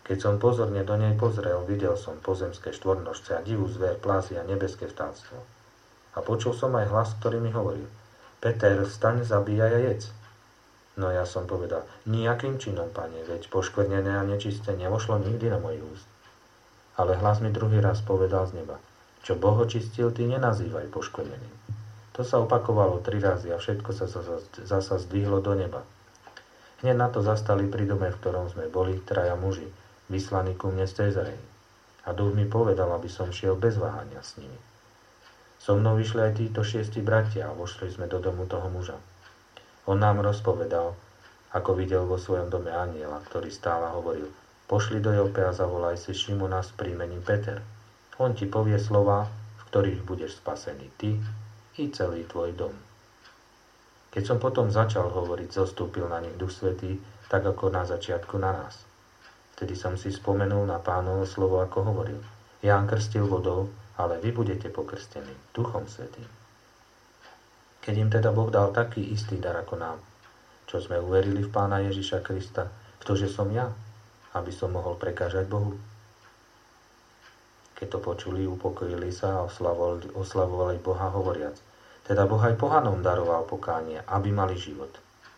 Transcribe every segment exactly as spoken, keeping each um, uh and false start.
Keď som pozorne do nej pozrel, videl som pozemské štvornožce a divú zver, plásy a nebeské vtáctvo. A počul som aj hlas, ktorý mi hovoril: Peter, vstaň, zabíjaj a jedz. No ja som povedal: Nijakým činom, Pane, veď poškvrnené a nečisté nevošlo nikdy na môj úst. Ale hlas mi druhý raz povedal z neba: Čo Boh očistil, ty nenazývaj poškvrneným. To sa opakovalo tri razy a všetko sa zasa zdvihlo do neba. Hneď na to zastali pri dome, v ktorom sme boli, traja muži, vyslaní ku mne z Cézarei. A duch mi povedal, aby som šiel bez váhania s nimi. So mnou vyšli aj títo šiesti bratia a vošli sme do domu toho muža. On nám rozpovedal, ako videl vo svojom dome anjela, ktorý stále hovoril: Pošli do Jope a zavolaj si Šimona s príjmením Peter. On ti povie slová, v ktorých budeš spasený ty i celý tvoj dom. Keď som potom začal hovoriť, zostúpil na nich Duch Svätý, tak ako na začiatku na nás. Vtedy som si spomenul na Pánovo slovo, ako hovoril: Ján krstil vodou, ale vy budete pokrstení Duchom Svätým. Keď im teda Boh dal taký istý dar ako nám, čo sme uverili v Pána Ježiša Krista, ktože som ja, aby som mohol prekážať Bohu? Keď to počuli, upokojili sa a oslavovali, oslavovali Boha hovoriac: Teda Boh aj pohanom daroval pokánie, aby mali život.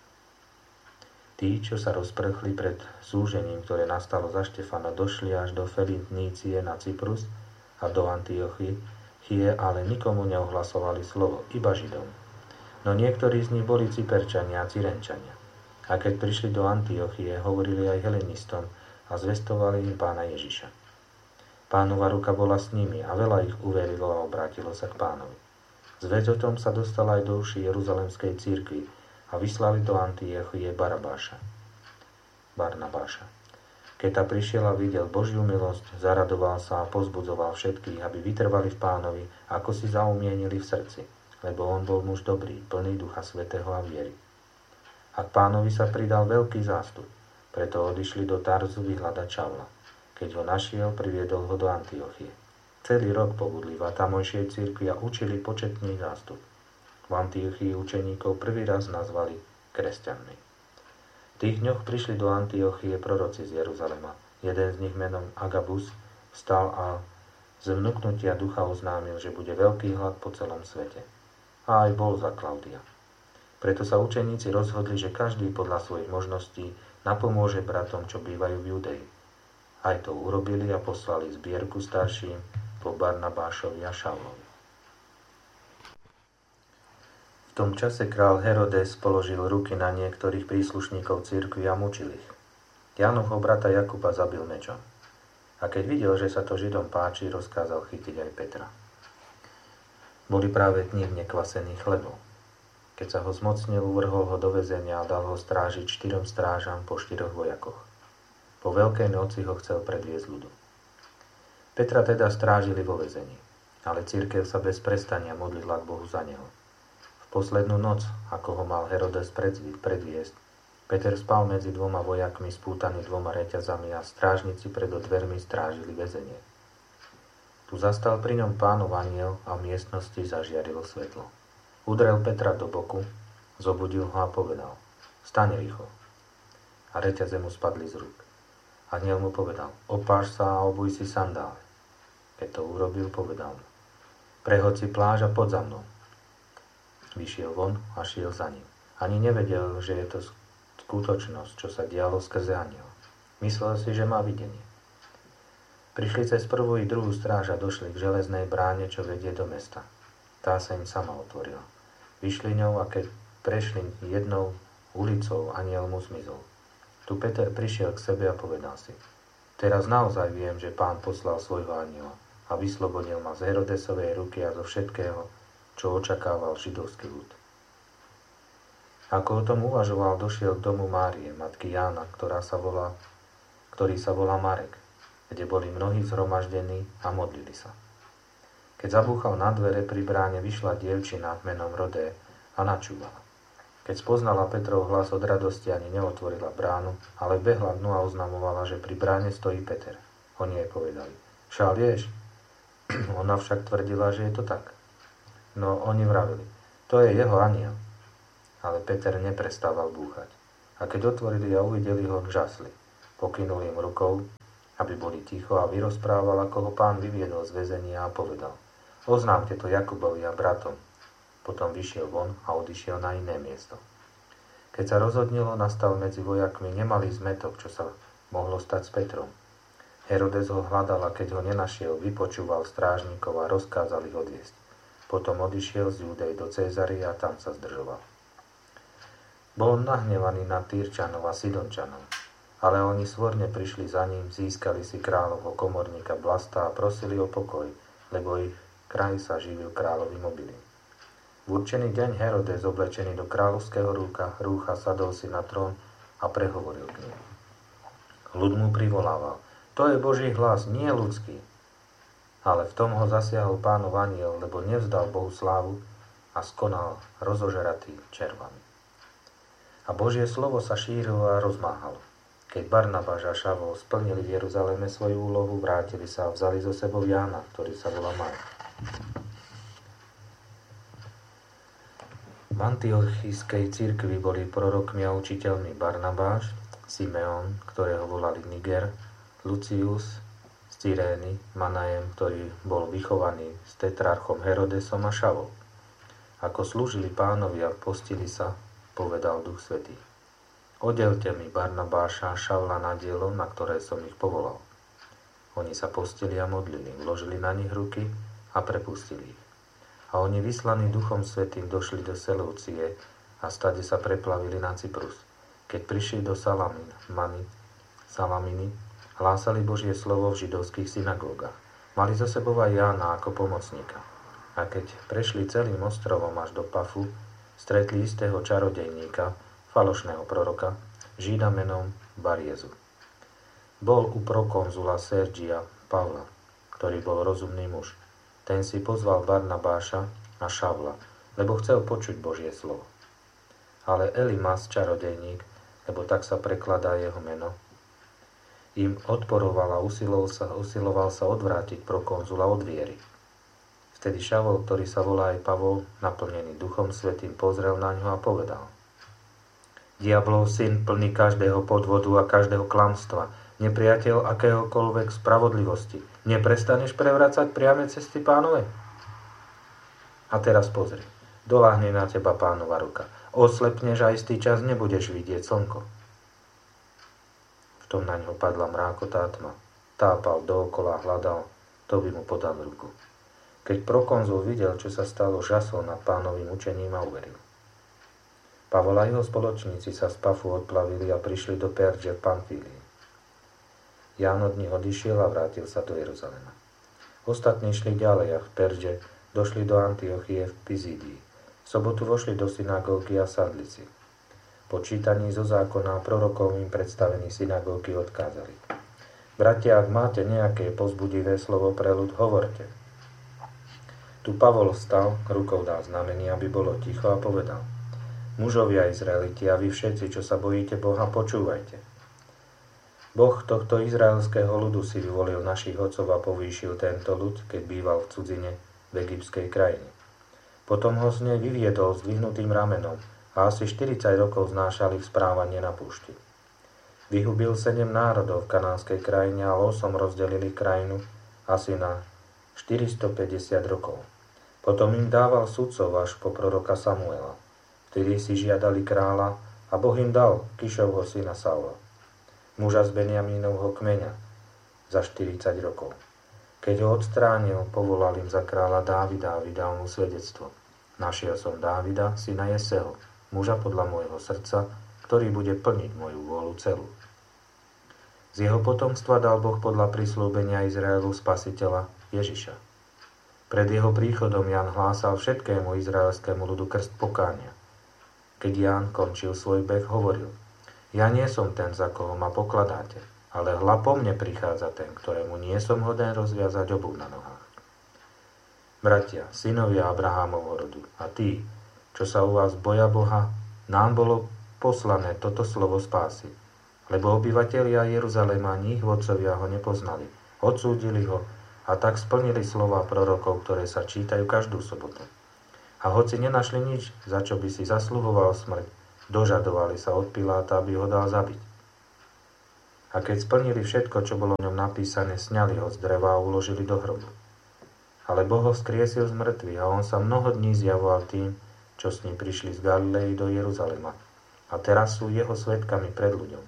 Tí, čo sa rozprchli pred súžením, ktoré nastalo za Štefana, došli až do Felitnície na Cyprus a do Antiochie, ale nikomu neohlasovali slovo, iba Židom. No niektorí z nich boli Cyperčania a Cyrenčania. A keď prišli do Antiochie, hovorili aj helenistom a zvestovali im Pána Ježiša. Pánova ruka bola s nimi a veľa ich uverilo a obrátilo sa k Pánovi. Zvesť o tom sa dostala aj do uší Jeruzalemskej cirkvi a vyslali do Antiochie Barabáša. Barnabáša. Keď ta prišiel a videl Božiu milosť, zaradoval sa a pozbudzoval všetkých, aby vytrvali v Pánovi, ako si zaumienili v srdci, lebo on bol muž dobrý, plný Ducha Svätého a viery. A k Pánovi sa pridal veľký zástup, preto odišli do Tarzu vyhľadať Šavla. Keď ho našiel, priviedol ho do Antiochie. Celý rok pobudli v tamojšej cirkvi a učili početný zástup. V Antiochii učeníkov prvý raz nazvali kresťanmi. V tých dňoch prišli do Antiochie proroci z Jeruzalema. Jeden z nich menom Agabus vstal a z vnuknutia ducha oznámil, že bude veľký hlad po celom svete. A aj bol za Klaudia. Preto sa učeníci rozhodli, že každý podľa svojich možností napomôže bratom, čo bývajú v Judei. Aj to urobili a poslali zbierku starším po Barnabášovi a Šavlovi. V tom čase král Herodes položil ruky na niektorých príslušníkov cirkvi a mučil ich. Jánovho brata Jakuba zabil mečom. A keď videl, že sa to Židom páči, rozkázal chytiť aj Petra. Boli práve dni nekvasených chlebov. Keď sa ho zmocnil, uvrhol ho do väzenia a dal ho strážiť štyrom strážam po štyroch vojakoch. Po veľkej noci ho chcel predviesť ľudu. Petra teda strážili vo väzení, ale cirkev sa bez prestania modlila k Bohu za neho. V poslednú noc, ako ho mal Herodes predviesť, Peter spal medzi dvoma vojakmi spútaný dvoma reťazami a strážnici pred dvermi strážili väzenie. Tu zastal pri ňom Pánov anjel a v miestnosti zažiarilo svetlo. Udrel Petra do boku, zobudil ho a povedal: Vstaň rýchlo. A reťaze mu spadli z rúk. Anjel mu povedal: Opáš sa a obuj si sandále. Keď to urobil, povedal mu: Prehoď si pláž a poď za mnou. Vyšiel von a šiel za ním. Ani nevedel, že je to skutočnosť, čo sa dialo skrze anjela. Myslel si, že má videnie. Prišli cez prvú i druhú stráž a došli k železnej bráne, čo vedie do mesta. Tá sa im sama otvorila. Vyšli ňou a keď prešli jednou ulicou, anjel mu zmizol. Tu Peter prišiel k sebe a povedal si: Teraz naozaj viem, že Pán poslal svojho anjela a vyslobodil ma z Herodesovej ruky a zo všetkého, čo očakával židovský ľud. Ako o tom uvažoval, došiel k domu Márie, matky Jána, ktorá sa volá, ktorý sa volá Marek, kde boli mnohí zhromaždení a modlili sa. Keď zabúchal na dvere pri bráne, vyšla dievčina menom Rodé a načúvala. Keď spoznala Petrov hlas, od radosti ani neotvorila bránu, ale behla dnu a oznamovala, že pri bráne stojí Peter. Oni jej povedali: Šál ješ? Ona však tvrdila, že je to tak. No oni vravili: To je jeho anjel. Ale Peter neprestával búchať. A keď otvorili a uvideli ho, žasli. Pokynuli im rukou aby boli ticho, a vyrozprával, ako ho Pán vyviedol z väzenia a povedal: Oznámte to Jakubovi a bratom. Potom vyšiel von a odišiel na iné miesto. Keď sa rozhodnilo, nastal medzi vojakmi nemalý zmätok, čo sa mohlo stať s Petrom. Herodes ho hľadal, a keď ho nenašiel, vypočúval strážnikov a rozkázal ich odviesť. Potom odišiel z Judej do Cézary a tam sa zdržoval. Bol nahnevaný na Týrčanov a Sidončanov, ale oni svorne prišli za ním, získali si kráľovho komorníka Blasta a prosili o pokoj, lebo ich kraj sa živil kráľovým obilím. V určený deň Herodes, oblečený do kráľovského rúcha, rúcha sadol si na trón a prehovoril k nim. Ľud mu privolával: To je Boží hlas, nie ľudský. Ale v tom ho zasiahol Pánov anjel, lebo nevzdal Bohu slávu a skonal rozožratý červami. A Božie slovo sa šírilo a rozmáhalo. Keď Barnabáš a Šavol splnili v Jeruzaleme svoju úlohu, vrátili sa a vzali so sebou Jána, ktorý sa volá Mark. V antiochijskej cirkvi boli prorokmi a učiteľmi Barnabáš, Simeon, ktorého volali Niger, Lucius z Cyrény, Manajem, ktorý bol vychovaný s tetrarchom Herodesom, a Šavol. Ako slúžili Pánovi a postili sa, povedal Duch Svätý: Oddelte mi Barnabáša a Šavla na dielo, na ktoré som ich povolal. Oni sa postili a modlili, vložili na nich ruky a prepustili ich. A oni, vyslaní Duchom Svätým, došli do Seleucie a stade sa preplavili na Cyprus. Keď prišli do Salamín, Mani, Salaminy, hlásali Božie slovo v židovských synagógach. Mali so sebou aj Jána ako pomocníka. A keď prešli celým ostrovom až do Pafu, stretli istého čarodejníka, falošného proroka, Žida menom Bariezu. Bol u prokonzula Sergia Pavla, ktorý bol rozumný muž. Ten si pozval Barnabáša a Šavla, lebo chcel počuť Božie slovo. Ale Elimas, čarodejník, lebo tak sa prekladá jeho meno, im odporoval a usiloval sa, usiloval sa odvrátiť prokonzula od viery. Vtedy Šavol, ktorý sa volá aj Pavol, naplnený Duchom Svätým, pozrel na ňo a povedal: Diablov syn, plný každého podvodu a každého klamstva, nepriateľ akéhokoľvek spravodlivosti, neprestaneš prevracať priame cesty Pánovej? A teraz pozri, doľahne na teba Pánova ruka. Oslepneš a istý čas nebudeš vidieť slnko. V tom na ňo padla mrákotá tma. Tápal dookola, hľadal, to by mu podal ruku. Keď prokonzul videl, čo sa stalo, žasol nad Pánovým učením a uveril. Pavol a jeho spoločníci sa z Pafu odplavili a prišli do Perdže v Pamfílii. Ján od nich odišiel a vrátil sa do Jeruzalema. Ostatní šli ďalej a v Perdže došli do Antiochie v Pizídii. V sobotu vošli do synagógy a sadli si. Po čítaní zo zákona a prorokov im predstavení synagógy odkázali: Bratia, ak máte nejaké povzbudivé slovo pre ľud, hovorte. Tu Pavol vstal, rukou dal znamenie, aby bolo ticho, a povedal: Mužovia Izraeliti a vy všetci, čo sa bojíte Boha, počúvajte. Boh tohto izraelského ľudu si vyvolil našich otcov a povýšil tento ľud, keď býval v cudzine v egyptskej krajine. Potom ho z nej vyviedol s dvihnutým ramenom a asi štyridsať rokov znášali v správanie na púšti. Vyhubil sedem národov v kanánskej krajine a losom rozdelili krajinu asi na štyristopäťdesiat rokov. Potom im dával sudcov až po proroka Samuela. Vtedy si žiadali kráľa a Boh im dal Kišovho syna Saula, muža z Benjamínovho kmeňa, za štyridsať rokov. Keď ho odstránil, povolal im za kráľa Dávida a vydal mu svedectvo: Našiel som Dávida, syna Jeseho, muža podľa môjho srdca, ktorý bude plniť moju vôľu celú. Z jeho potomstva dal Boh podľa prisľúbenia Izraelu spasiteľa Ježiša. Pred jeho príchodom Ján hlásal všetkému izraelskému ľudu krst pokánia. Keď Ján končil svoj beh, hovoril: Ja nie som ten, za koho ma pokladáte, ale hľa po mne prichádza ten, ktorému nie som hoden rozviazať obuv na nohách. Bratia, synovia Abrahámovho rodu, a tí, čo sa u vás boja Boha, nám bolo poslané toto slovo spásy, lebo obyvatelia Jeruzalema ani ich vodcovia ho nepoznali, odsúdili ho a tak splnili slova prorokov, ktoré sa čítajú každú sobotu. A hoci nenašli nič, za čo by si zasluhoval smrť, dožadovali sa od Piláta, aby ho dal zabiť. A keď splnili všetko, čo bolo v ňom napísané, sňali ho z dreva a uložili do hrobu. Ale Boh ho vzkriesil z mŕtvych a on sa mnoho dní zjavoval tým, čo s ním prišli z Galilei do Jeruzalema. A teraz sú jeho svedkami pred ľuďom.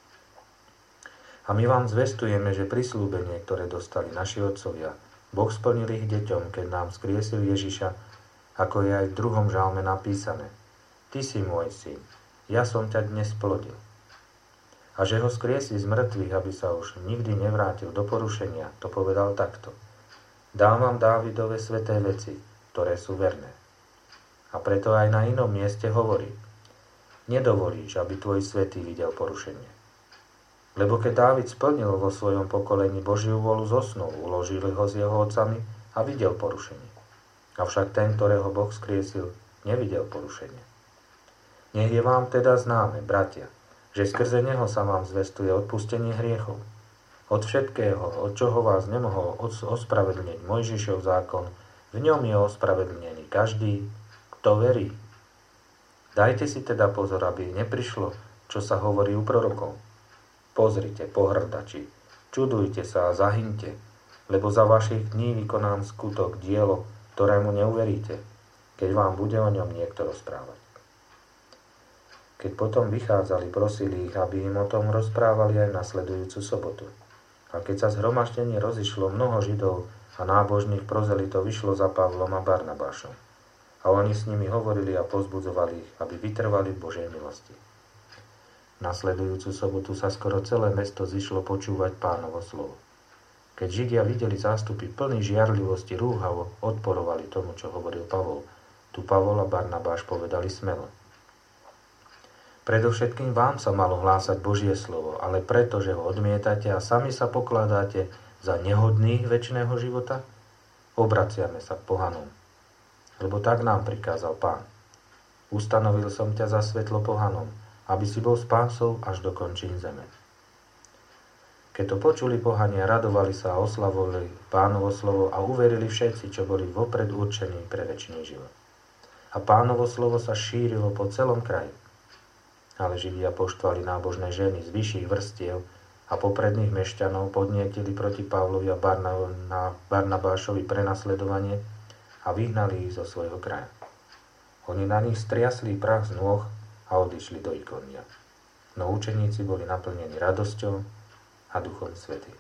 A my vám zvestujeme, že prisľúbenie, ktoré dostali naši otcovia, Boh splnil ich deťom, keď nám vzkriesil Ježiša, ako je aj v druhom žalme napísané. Ty si môj syn, ja som ťa dnes plodil. A že ho skriesi z mŕtvych, aby sa už nikdy nevrátil do porušenia, to povedal takto. Dám vám Dávidove sväté veci, ktoré sú verné. A preto aj na inom mieste hovorí, nedovolíš, aby tvoj svätý videl porušenie. Lebo keď Dávid splnil vo svojom pokolení Božiu vôľu zo snov, uložili ho s jeho otcami a videl porušenie. Avšak ten, ktorého Boh skriesil, nevidel porušenie. Nech je vám teda známe, bratia, že skrze neho sa vám zvestuje odpustenie hriechov. Od všetkého, od čoho vás nemohol ospravedlniť Mojžišov zákon, v ňom je ospravedlnený každý, kto verí. Dajte si teda pozor, aby neprišlo, čo sa hovorí u prorokov. Pozrite, pohrdači, čudujte sa a zahynte, lebo za vašich dní vykonám skutok, dielo, ktorému neuveríte, keď vám bude o ňom niekto rozprávať. Keď potom vychádzali, prosili ich, aby im o tom rozprávali aj nasledujúcu sobotu. A keď sa zhromaždenie rozišlo, mnoho Židov a nábožných prozelitov vyšlo za Pavlom a Barnabášom. A oni s nimi hovorili a pozbudzovali ich, aby vytrvali v Božej milosti. Nasledujúcu sobotu sa skoro celé mesto zišlo počúvať Pánovo slovo. Keď Židia videli zástupy plný žiarlivosti, rúhavo odporovali tomu, čo hovoril Pavol. Tu Pavol a Barnabáš povedali smelo. Predovšetkým vám sa malo hlásať Božie slovo, ale preto, že ho odmietate a sami sa pokladáte za nehodných večného života, obraciame sa k pohanom. Lebo tak nám prikázal Pán. Ustanovil som ťa za svetlo pohanom, aby si bol spásou až do končín zeme. Keď to počuli pohania, radovali sa a oslavovali Pánovo slovo a uverili všetci, čo boli vopred určení pre večný život. A Pánovo slovo sa šírilo po celom kraji. Ale Židia poštvali nábožné ženy z vyšších vrstiev a popredných mešťanov podnietili proti Pavlovi a Barnabášovi prenasledovanie a vyhnali ich zo svojho kraja. Oni na nich striasli prach z nôh a odišli do Ikonia. No učeníci boli naplnení radosťou a Duchom Svätým.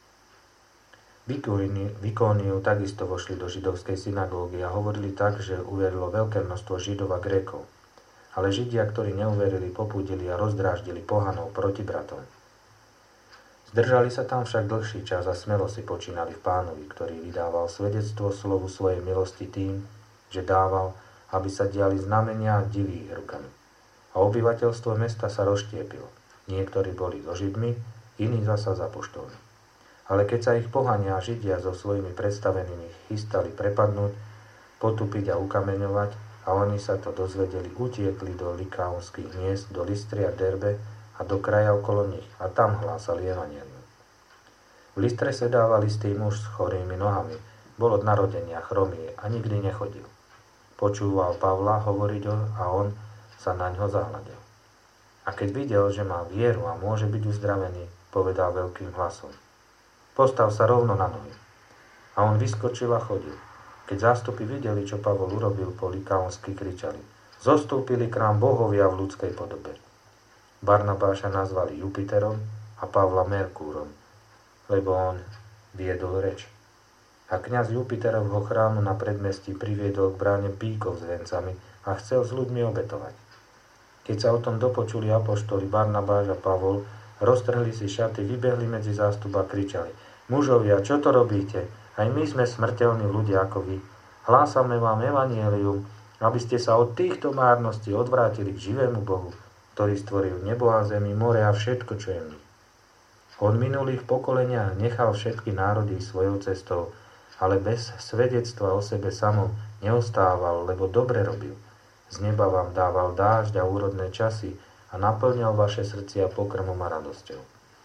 V Ikóniu takisto vošli do židovskej synagógy a hovorili tak, že uverilo veľké množstvo Židov a Grékov. Ale Židia, ktorí neuverili, popúdili a rozdráždili pohanov proti bratom. Zdržali sa tam však dlhší čas a smelo si počínali v Pánovi, ktorý vydával svedectvo slovu svojej milosti tým, že dával, aby sa diali znamenia a divy ich rukami. A obyvateľstvo mesta sa rozštiepilo. Niektorí boli so Židmi, iní zasa za apoštolmi. Ale keď sa ich pohania a Židia so svojimi predstavenými chystali prepadnúť, potupiť a ukameňovať, a oni sa to dozvedeli, utiekli do likaonských miest, do Lystry a Derbe a do kraja okolo nich a tam hlásali evanjelium. V Lystre sedával istý muž s chorými nohami, bol od narodenia chromý a nikdy nechodil. Počúval Pavla hovoriť o a on sa na ňo zahľadil. A keď videl, že má vieru a môže byť uzdravený, povedal veľkým hlasom. Postav sa rovno na nohy. A on vyskočil a chodil. Keď zástupy videli, čo Pavol urobil, po likaonsky kričali. Zostúpili k nám bohovia v ľudskej podobe. Barnabáša nazvali Jupiterom a Pavla Merkúrom, lebo on viedol reč. A kňaz Jupiterovho chrámu na predmestí priviedol k bráne bíkov s vencami a chcel s ľuďmi obetovať. Keď sa o tom dopočuli apoštoli Barnabáš a Pavol, roztrhli si šaty, vybehli medzi zástup a kričali. Mužovia, čo to robíte? Aj my sme smrteľní ľudia ako vy. Hlásame vám evanjelium, aby ste sa od týchto márností odvrátili k živému Bohu, ktorý stvoril nebo a zemi, more a všetko, čo je v nich. On minulých pokoleniach nechal všetky národy svojou cestou, ale bez svedectva o sebe samom neostával, lebo dobre robil. Z neba vám dával dážď a úrodné časy a naplňal vaše srdcia pokrmom a radosťou.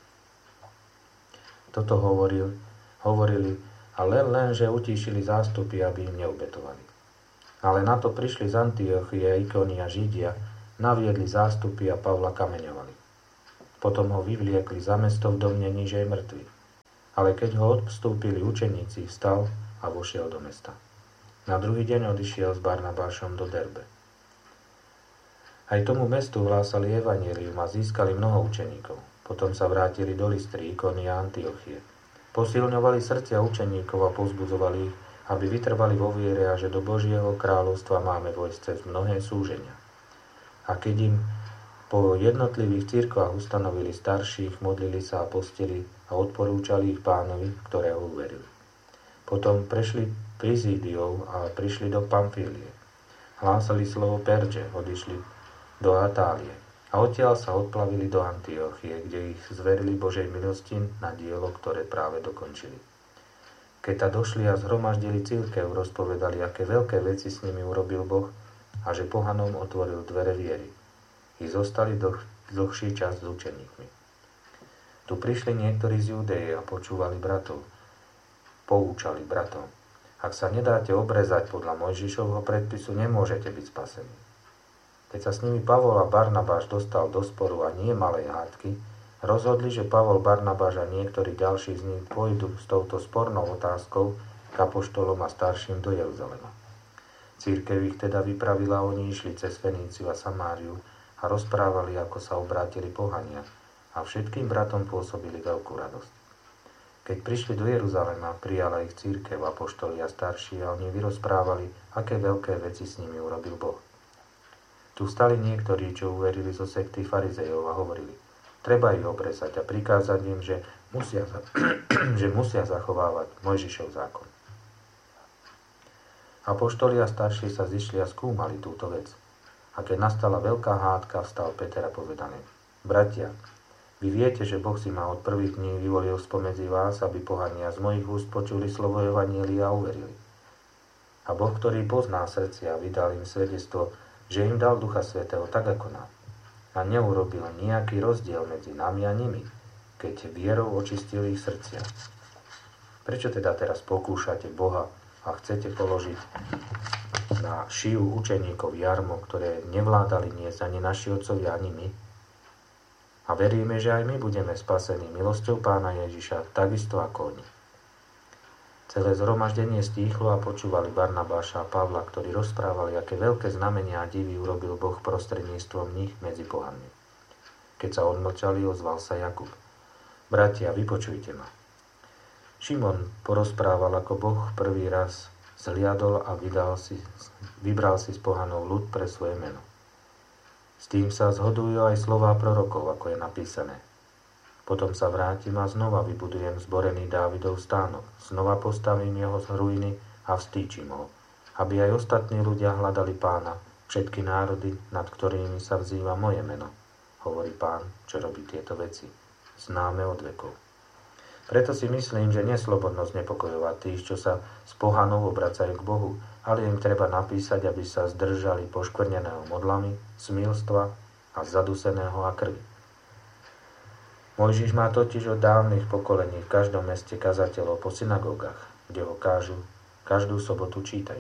Toto hovoril, hovorili a len len, že utíšili zástupy, aby im neubetovali. Ale na to prišli z Antiochie, Ikónia Židia, naviedli zástupy a Pavla kameňovali. Potom ho vyvliekli za mesto v domnení, že je mŕtvy. Ale keď ho odstúpili učeníci, vstal a vošiel do mesta. Na druhý deň odišiel s Barnabášom do Derbe. Aj tomu mestu hlásali evanjelium a získali mnoho učeníkov. Potom sa vrátili do Lystry, Ikony a Antiochie. Posilňovali srdcia učeníkov a povzbudzovali ich, aby vytrvali vo viere a že do Božieho kráľovstva máme vojsť cez mnohé súženia. A keď im po jednotlivých cirkvách ustanovili starších, modlili sa a postili a odporúčali ich Pánovi, ktorého uverili. Potom prešli Prizídiou a prišli do Pamfílie. Hlásali slovo Perže, odišli do Atálie a odtiaľ sa odplavili do Antiochie, kde ich zverili Božej milosti na dielo, ktoré práve dokončili. Keď ta došli a zhromaždili cirkev, rozpovedali, aké veľké veci s nimi urobil Boh a že pohanom otvoril dvere viery. I zostali dlh, dlhší čas s učeníkmi. Tu prišli niektorí z Judéje a počúvali bratov. Poučali bratov. Ak sa nedáte obrezať podľa Mojžišovho predpisu, nemôžete byť spasení. Keď sa s nimi Pavol a Barnabáš dostal do sporu a nie malej hádky, rozhodli, že Pavol, Barnabáš a niektorí ďalší z nich pôjdu s touto spornou otázkou k apoštolom a starším do Jeruzalema. Cirkev ich teda vypravila, oni išli cez Feníciu a Samáriu a rozprávali, ako sa obrátili pohania a všetkým bratom pôsobili veľkú radosť. Keď prišli do Jeruzalema, prijala ich cirkev, apoštoli a starší a oni vyrozprávali, aké veľké veci s nimi urobil Boh. Tu stali niektorí, čo uverili zo sekty farizejov a hovorili, treba ich obrezať a prikázať im, že musia, že musia zachovávať Mojžišov zákon. Apoštoli a starší sa zišli a skúmali túto vec. A keď nastala veľká hádka, vstal Peter a povedal im, bratia, vy viete, že Boh si ma od prvých dní vyvolil spomedzi vás, aby pohania z mojich úst počuli slovo evanjelia a uverili. A Boh, ktorý pozná srdcia, vydal im svedectvo, že im dal Ducha Svätého tak ako nám. A neurobil nejaký rozdiel medzi nami a nimi, keď vierou očistil ich srdcia. Prečo teda teraz pokúšate Boha a chcete položiť na šiju učeníkov jarmo, ktoré nevládali niesť ani naši otcovia, ani my? A veríme, že aj my budeme spasení milosťou Pána Ježiša, takisto ako oni. Celé zhromaždenie stíchlo a počúvali Barnabáša a Pavla, ktorí rozprávali, aké veľké znamenia a divy urobil Boh prostredníctvom nich medzi pohanmi. Keď sa odmlčali, ozval sa Jakub. Bratia, vypočujte ma. Šimon porozprával, ako Boh prvý raz zhliadol a vydal si, vybral si z pohanov ľud pre svoje meno. S tým sa zhodujú aj slová prorokov, ako je napísané. Potom sa vrátim a znova vybudujem zborený Dávidov stánok. Znova postavím jeho z ruiny a vstýčim ho, aby aj ostatní ľudia hľadali Pána, všetky národy, nad ktorými sa vzýva moje meno. Hovorí Pán, čo robí tieto veci. Známe od vekov. Preto si myslím, že neslobodno znepokojovať tých, čo sa z pohanov obracajú k Bohu, ale im treba napísať, aby sa zdržali poškvrneného modlami, smilstva a zaduseného a krvi. Mojžiš má totiž od dávnych pokolení v každom meste kazateľov po synagógach, kde ho kážu, každú sobotu čítajú.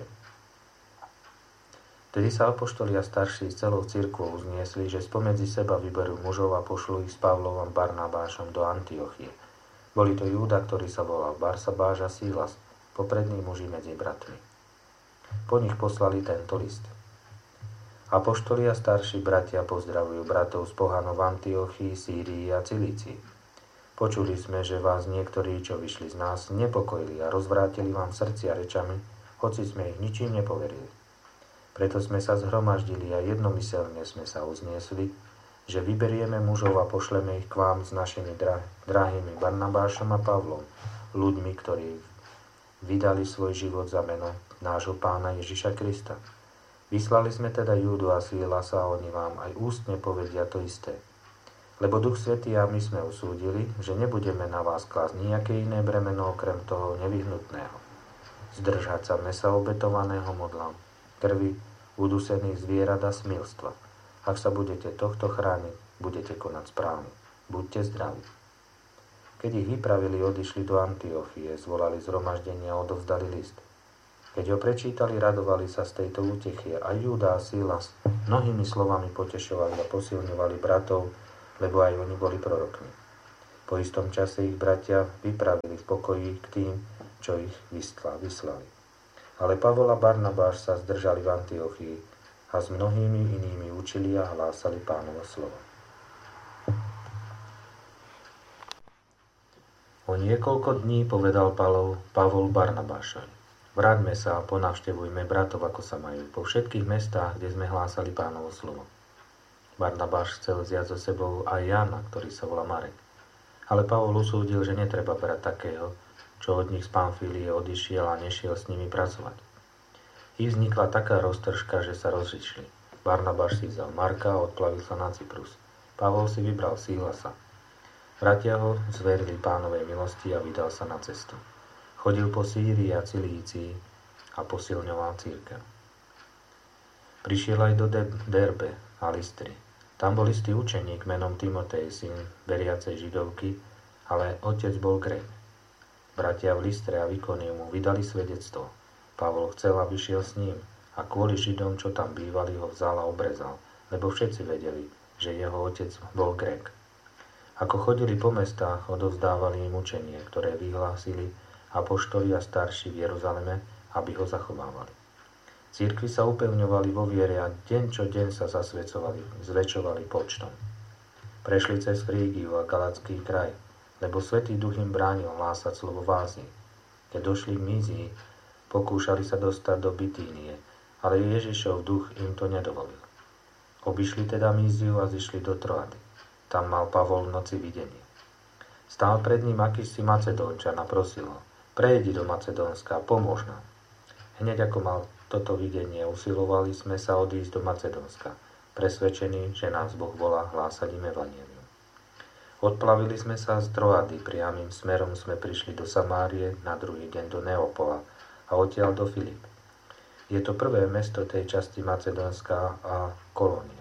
Vtedy sa apoštoli a starší s celou cirkvou uzniesli, že spomedzi seba vyberú mužov a pošlú ich s Pavlom a Barnabášom do Antiochie. Boli to Júda, ktorý sa volal Barsabáš a Sílas, poprední muži medzi bratmi. Po nich poslali tento list. Apoštoli a starší bratia pozdravujú bratov z pohanov v Antiochii, Sýrii a Cilícii. Počuli sme, že vás niektorí, čo vyšli z nás, nepokojili a rozvrátili vám srdcia rečami, hoci sme ich ničím nepoverili. Preto sme sa zhromaždili a jednomyselne sme sa uzniesli, že vyberieme mužov a pošleme ich k vám s našimi dra- drahými Barnabášom a Pavlom, ľuďmi, ktorí vydali svoj život za meno nášho Pána Ježiša Krista. Vyslali sme teda Júdu a Sílasa a oni vám aj ústne povedia to isté. Lebo Duch Svätý a my sme usúdili, že nebudeme na vás klásť nejaké iné bremeno okrem toho nevyhnutného. Zdržať sa mesa obetovaného modlám, krvi, udusených zvierat a smilstva. Ak sa budete tohto chrániť, budete konať správne. Buďte zdraví. Keď ich vypravili, odišli do Antiochie, zvolali zhromaždenie a odovzdali list. Keď ho prečítali, radovali sa z tejto útechy a Júda a Sílas mnohými slovami potešovali a posilňovali bratov lebo aj oni boli prorokmi. Po istom čase ich bratia vypravili v pokoji k tým, čo ich vyslali. Ale Pavol a Barnabáš sa zdržali v Antiochii a s mnohými inými učili a hlásali Pánovo slovo. O niekoľko dní povedal Pavol, Pavol Barnabášovi: Vráťme sa a ponavštevujme bratov, ako sa majú, po všetkých mestách, kde sme hlásali Pánovo slovo. Barnabáš chcel vziať so sebou aj Jána, ktorý sa volá Marek. Ale Pavol usúdil, že netreba brať takého, čo od nich z Pamfílie odišiel a nešiel s nimi pracovať. I vznikla taká roztržka, že sa rozišli. Barnabáš si vzal Marka a odplavil sa na Cyprus. Pavol si vybral Sílasa. Bratia ho zverili Pánovej milosti a vydal sa na cestu. Chodil po Sýrii a Cilícii a posilňoval cirkev. Prišiel aj do Derbe a Lystry. Tam bol istý učeník menom Timotej, syn veriacej Židovky, ale otec bol Grék. Bratia v Lystre a v Ikoniu mu vydali svedectvo. Pavol chcel, aby šiel s ním a kvôli Židom, čo tam bývali, ho vzal a obrezal, lebo všetci vedeli, že jeho otec bol Grék. Ako chodili po mestách, odovzdávali im učenie, ktoré vyhlásili apoštoli a starší v Jeruzaleme, aby ho zachovávali. Cirkvi sa upevňovali vo viere a deň čo deň sa zasvedcovali, zväčšovali počtom. Prešli cez Frígiu a Galacký kraj, lebo Svätý Duch im bránil hlásať slovo v Ázii. Keď došli k Mízii, pokúšali sa dostať do Bitínie, ale Ježišov duch im to nedovolil. Obišli teda Míziu a zišli do Troady. Tam mal Pavol v noci videnie. Stál pred ním akýsi Macedónčan a prosil ho: Prejdi do Macedónska, pomôž nám. Hneď ako mal toto videnie, usilovali sme sa odísť do Macedónska, presvedčení, že nás Boh volá hlásať im evanjelium. Odplavili sme sa z Troady, priamym smerom sme prišli do Samárie, na druhý deň do Neapola a odtiaľ do Filip. Je to prvé mesto tej časti Macedónska a kolónia.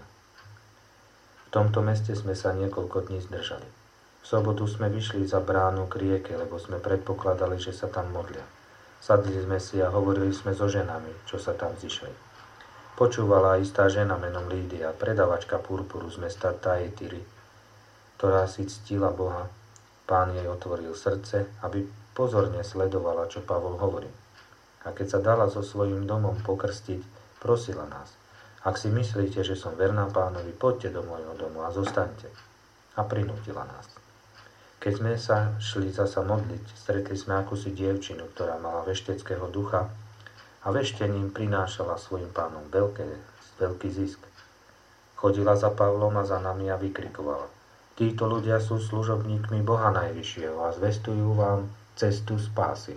V tomto meste sme sa niekoľko dní zdržali. V sobotu sme vyšli za bránu k rieke, lebo sme predpokladali, že sa tam modlia. Sadli sme si a hovorili sme so ženami, čo sa tam zišli. Počúvala istá žena menom Lídia, predavačka purpuru z mesta Thyatira, ktorá si ctila Boha. Pán jej otvoril srdce, aby pozorne sledovala, čo Pavol hovorí. A keď sa dala so svojím domom pokrstiť, prosila nás: Ak si myslíte, že som verná Pánovi, poďte do môjho domu a zostaňte. A prinútila nás. Keď sme sa šli zasa modliť, stretli sme akúsi dievčinu, ktorá mala vešteckého ducha a veštením prinášala svojim pánom veľké, veľký zisk. Chodila za Pavlom a za nami a vykrikovala: Títo ľudia sú služobníkmi Boha Najvyššieho a zvestujú vám cestu spásy.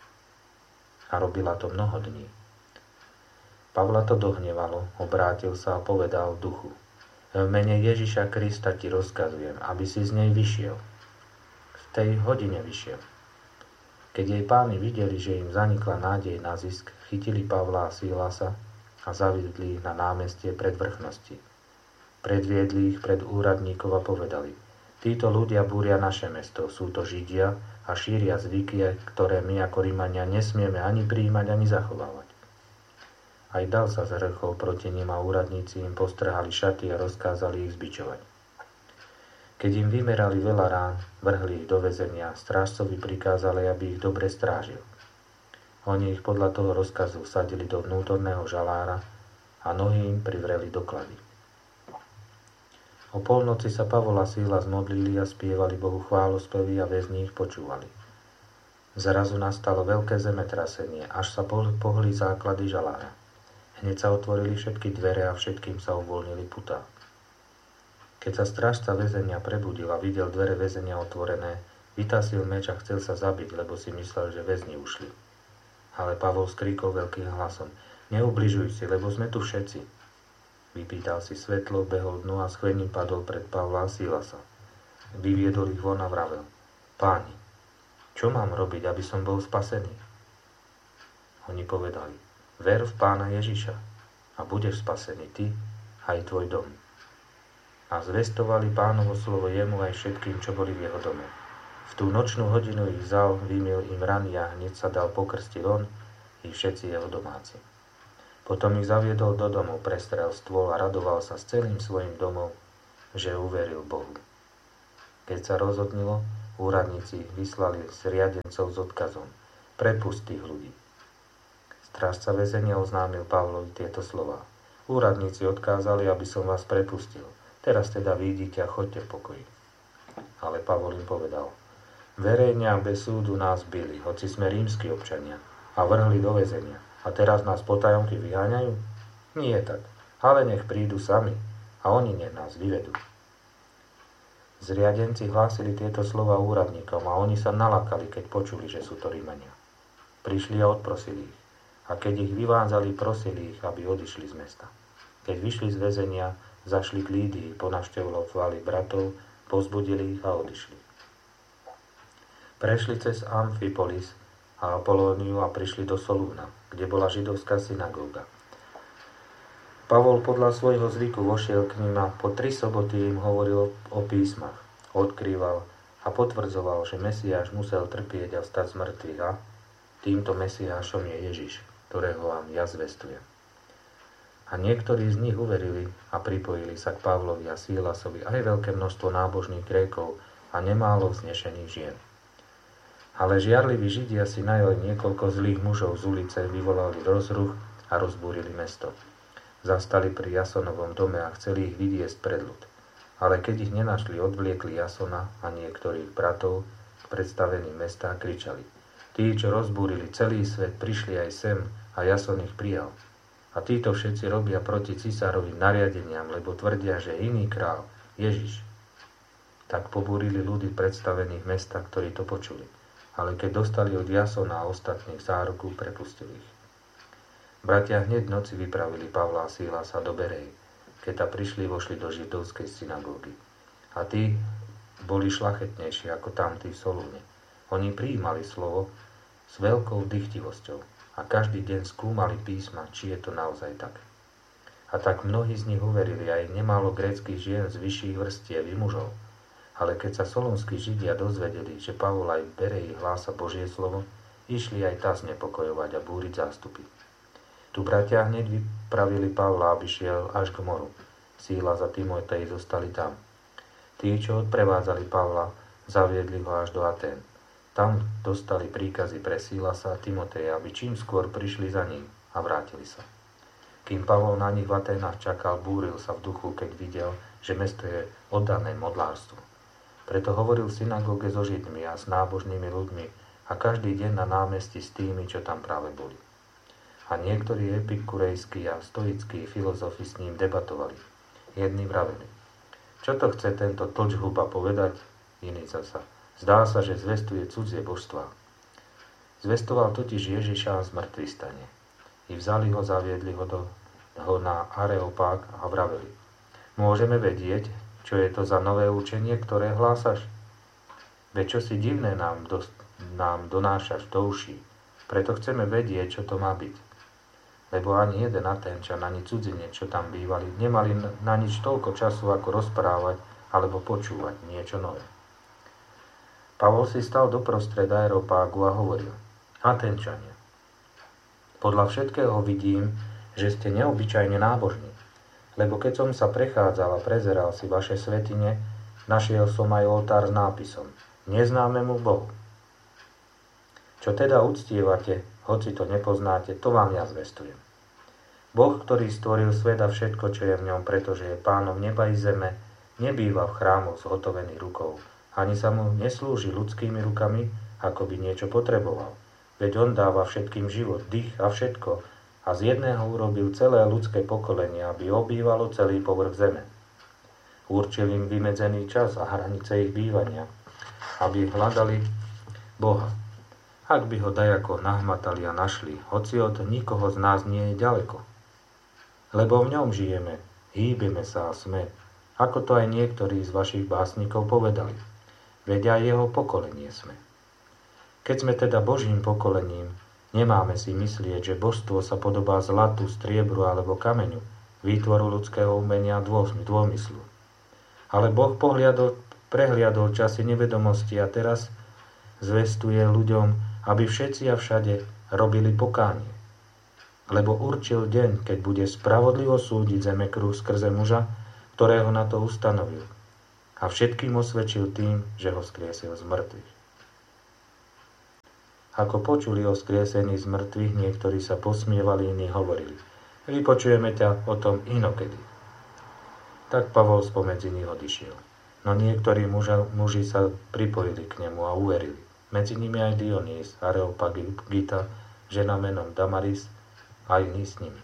A robila to mnoho dní. Pavla to dohnevalo, obrátil sa a povedal v duchu: V mene Ježiša Krista ti rozkazujem, aby si z nej vyšiel. V tej hodine vyšiel. Keď jej páni videli, že im zanikla nádej na zisk, chytili Pavla a Sílasa a zaviedli ich na námestie pred vrchnosti. Predviedli ich pred úradníkov a povedali: Títo ľudia búria naše mesto, sú to Židia a šíria zvyky, ktoré my ako Rímania nesmieme ani prijímať, ani zachovávať. Aj dav sa zhrchol proti nim a úradníci im postrhali šaty a rozkázali ich zbičovať. Keď im vymerali veľa rán, vrhli ich do väzenia, strážcovi prikázali, aby ich dobre strážil. Oni ich podľa toho rozkazu vsadili do vnútorného žalára a nohy im privreli do klavy. O polnoci sa Pavol a Síla zmodlili a spievali Bohu chválospevy a väzni ich počúvali. Zrazu nastalo veľké zemetrasenie, až sa pohli základy žalára. Hneď sa otvorili všetky dvere a všetkým sa uvoľnili putá. Keď sa strážca väzenia prebudil a videl dvere väzenia otvorené, vytasil meč a chcel sa zabiť, lebo si myslel, že väzni ušli. Ale Pavol skríkol veľkým hlasom: Neubližuj si, lebo sme tu všetci. Vypýtal si svetlo, behol dnu a schvením padol pred Pavla a Sílasa. Vyviedol ich von a vravel: Páni, čo mám robiť, aby som bol spasený? Oni povedali: Ver v Pána Ježiša a budeš spasený ty aj tvoj dom. A zvestovali Pánovo slovo jemu aj všetkým, čo boli v jeho dome. V tú nočnú hodinu ich vzal, vymyl im rany a hneď sa dal pokrstiť on i všetci jeho domáci. Potom ich zaviedol do domu, prestrel stôl a radoval sa s celým svojim domom, že uveril Bohu. Keď sa rozhodnilo, úradníci vyslali zriadencov s odkazom: prepusť tých ľudí. Strážca väzenia oznámil Pavlovi tieto slová: úradníci odkázali, aby som vás prepustil. Teraz teda vyjdite a choďte v pokoji. Ale Pavol im povedal: verejne a bez súdu nás bili, hoci sme rímski občania, a vrhli do väzenia. A teraz nás potajomky vyháňajú? Nie tak, ale nech prídu sami a oni nech nás vyvedú. Zriadenci hlásili tieto slova úradníkom a oni sa nalakali, keď počuli, že sú to Rímania. Prišli a odprosili ich. A keď ich vyvádzali, prosili ich, aby odišli z mesta. Keď vyšli z väzenia, zašli k Lídii, ponavštevovali bratov, povzbudili ich a odišli. Prešli cez Amfipolis a Apolóniu a prišli do Solúna, kde bola židovská synagóga. Pavol podľa svojho zvyku vošiel k nim a po tri soboty im hovoril o písmach, odkrýval a potvrdzoval, že Mesiáš musel trpieť a vstať z mŕtvych a týmto Mesiášom je Ježiš, ktorého vám ja zvestujem. A niektorí z nich uverili a pripojili sa k Pavlovi a Sílasovi aj veľké množstvo nábožných Grékov a nemálo vznešených žien. Ale žiarliví Židia si najali niekoľko zlých mužov z ulice, vyvolali rozruch a rozbúrili mesto. Zastali pri Jasonovom dome a chceli ich vyviesť pred ľud. Ale keď ich nenašli, odvliekli Jasona a niektorých bratov k predstaveným mesta a kričali: tí, čo rozbúrili celý svet, prišli aj sem a Jason ich prijal. A títo všetci robia proti cisárovým nariadeniam, lebo tvrdia, že iný král, Ježiš. Tak pobúrili ľudí predstavených mesta, ktorí to počuli. Ale keď dostali od Jasona a ostatných záruku, prepustili ich. Bratia hneď v noci vypravili Pavla a Sílasa do Berej. Keď ta prišli, vošli do židovskej synagógy. A tí boli šlachetnejší ako tamtí v Solúne. Oni prijímali slovo s veľkou dychtivosťou a každý deň skúmali písma, či je to naozaj tak. A tak mnohí z nich uverili, aj nemálo gréckych žien z vyšších vrstiev i mužov. Ale keď sa solúnski Židia dozvedeli, že Pavol aj v Bereji hlása Božie slovo, išli aj tá znepokojovať a búriť zástupy. Tu bratia hneď vypravili Pavla, aby šiel až k moru. Sílas a Timotej zostali tam. Tí, čo odprevádzali Pavla, zaviedli ho až do Atén. Tam dostali príkazy pre Sílasa a Timoteja, aby čím skôr prišli za ním a vrátili sa. Kým Pavol na nich v Aténach čakal, búril sa v duchu, keď videl, že mesto je oddané modlárstvu. Preto hovoril v synagóge so Židmi a s nábožnými ľuďmi a každý deň na námestí s tými, čo tam práve boli. A niektorí epikurejskí a stoickí filozofi s ním debatovali. Jedni vraveli: čo to chce tento tlčhuba povedať? Iný zasa: zdá sa, že zvestuje cudzie božstvá. Zvestoval totiž Ježiša a zmrtvý stane. I vzali ho, zaviedli ho, do, ho na Areopág a vraveli: môžeme vedieť, čo je to za nové učenie, ktoré hlásaš? Veď čo si divné nám, do, nám donášaš do uší, preto chceme vedieť, čo to má byť. Lebo ani jeden Aténčan, ani cudzinec, čo tam bývali, nemali na nič toľko času, ako rozprávať alebo počúvať niečo nové. Pavol si stal doprostred Areopágu a hovoril: Aténčania, podľa všetkého vidím, že ste neobyčajne nábožní, lebo keď som sa prechádzal a prezeral si vaše svätyne, našiel som aj oltár s nápisom: Neznámemu Bohu. Čo teda uctievate, hoci to nepoznáte, to vám ja zvestujem. Boh, ktorý stvoril svet a všetko, čo je v ňom, pretože je pánom neba i zeme, nebýva v chrámoch zhotovených rukou, ani sa mu neslúži ľudskými rukami, ako by niečo potreboval. Veď on dáva všetkým život, dých a všetko, a z jedného urobil celé ľudské pokolenie, aby obývalo celý povrch zeme. Určil im vymedzený čas a hranice ich bývania, aby hľadali Boha. Ak by ho dajako nahmatali a našli, hoci od nikoho z nás nie je ďaleko. Lebo v ňom žijeme, hýbeme sa a sme, ako to aj niektorí z vašich básnikov povedali. Veď aj jeho pokolenie sme. Keď sme teda Božím pokolením, nemáme si myslieť, že božstvo sa podobá zlatu, striebru alebo kameňu, výtvoru ľudského umenia dômyslu. Ale Boh pohliadol, prehliadol časy nevedomosti a teraz zvestuje ľuďom, aby všetci a všade robili pokánie. Lebo určil deň, keď bude spravodlivo súdiť zeme kruh skrze muža, ktorého na to ustanovil. A všetkým osvedčil tým, že ho skriesil z mŕtvych. Ako počuli o skriesení z mŕtvych, niektorí sa posmievali, iní hovorili: vypočujeme ťa o tom inokedy. Tak Pavol spomedzi nich odišiel. No niektorí muža, muži sa pripojili k nemu a uverili. Medzi nimi aj Dionýs, Areopagita, žena menom Damaris a iní s nimi.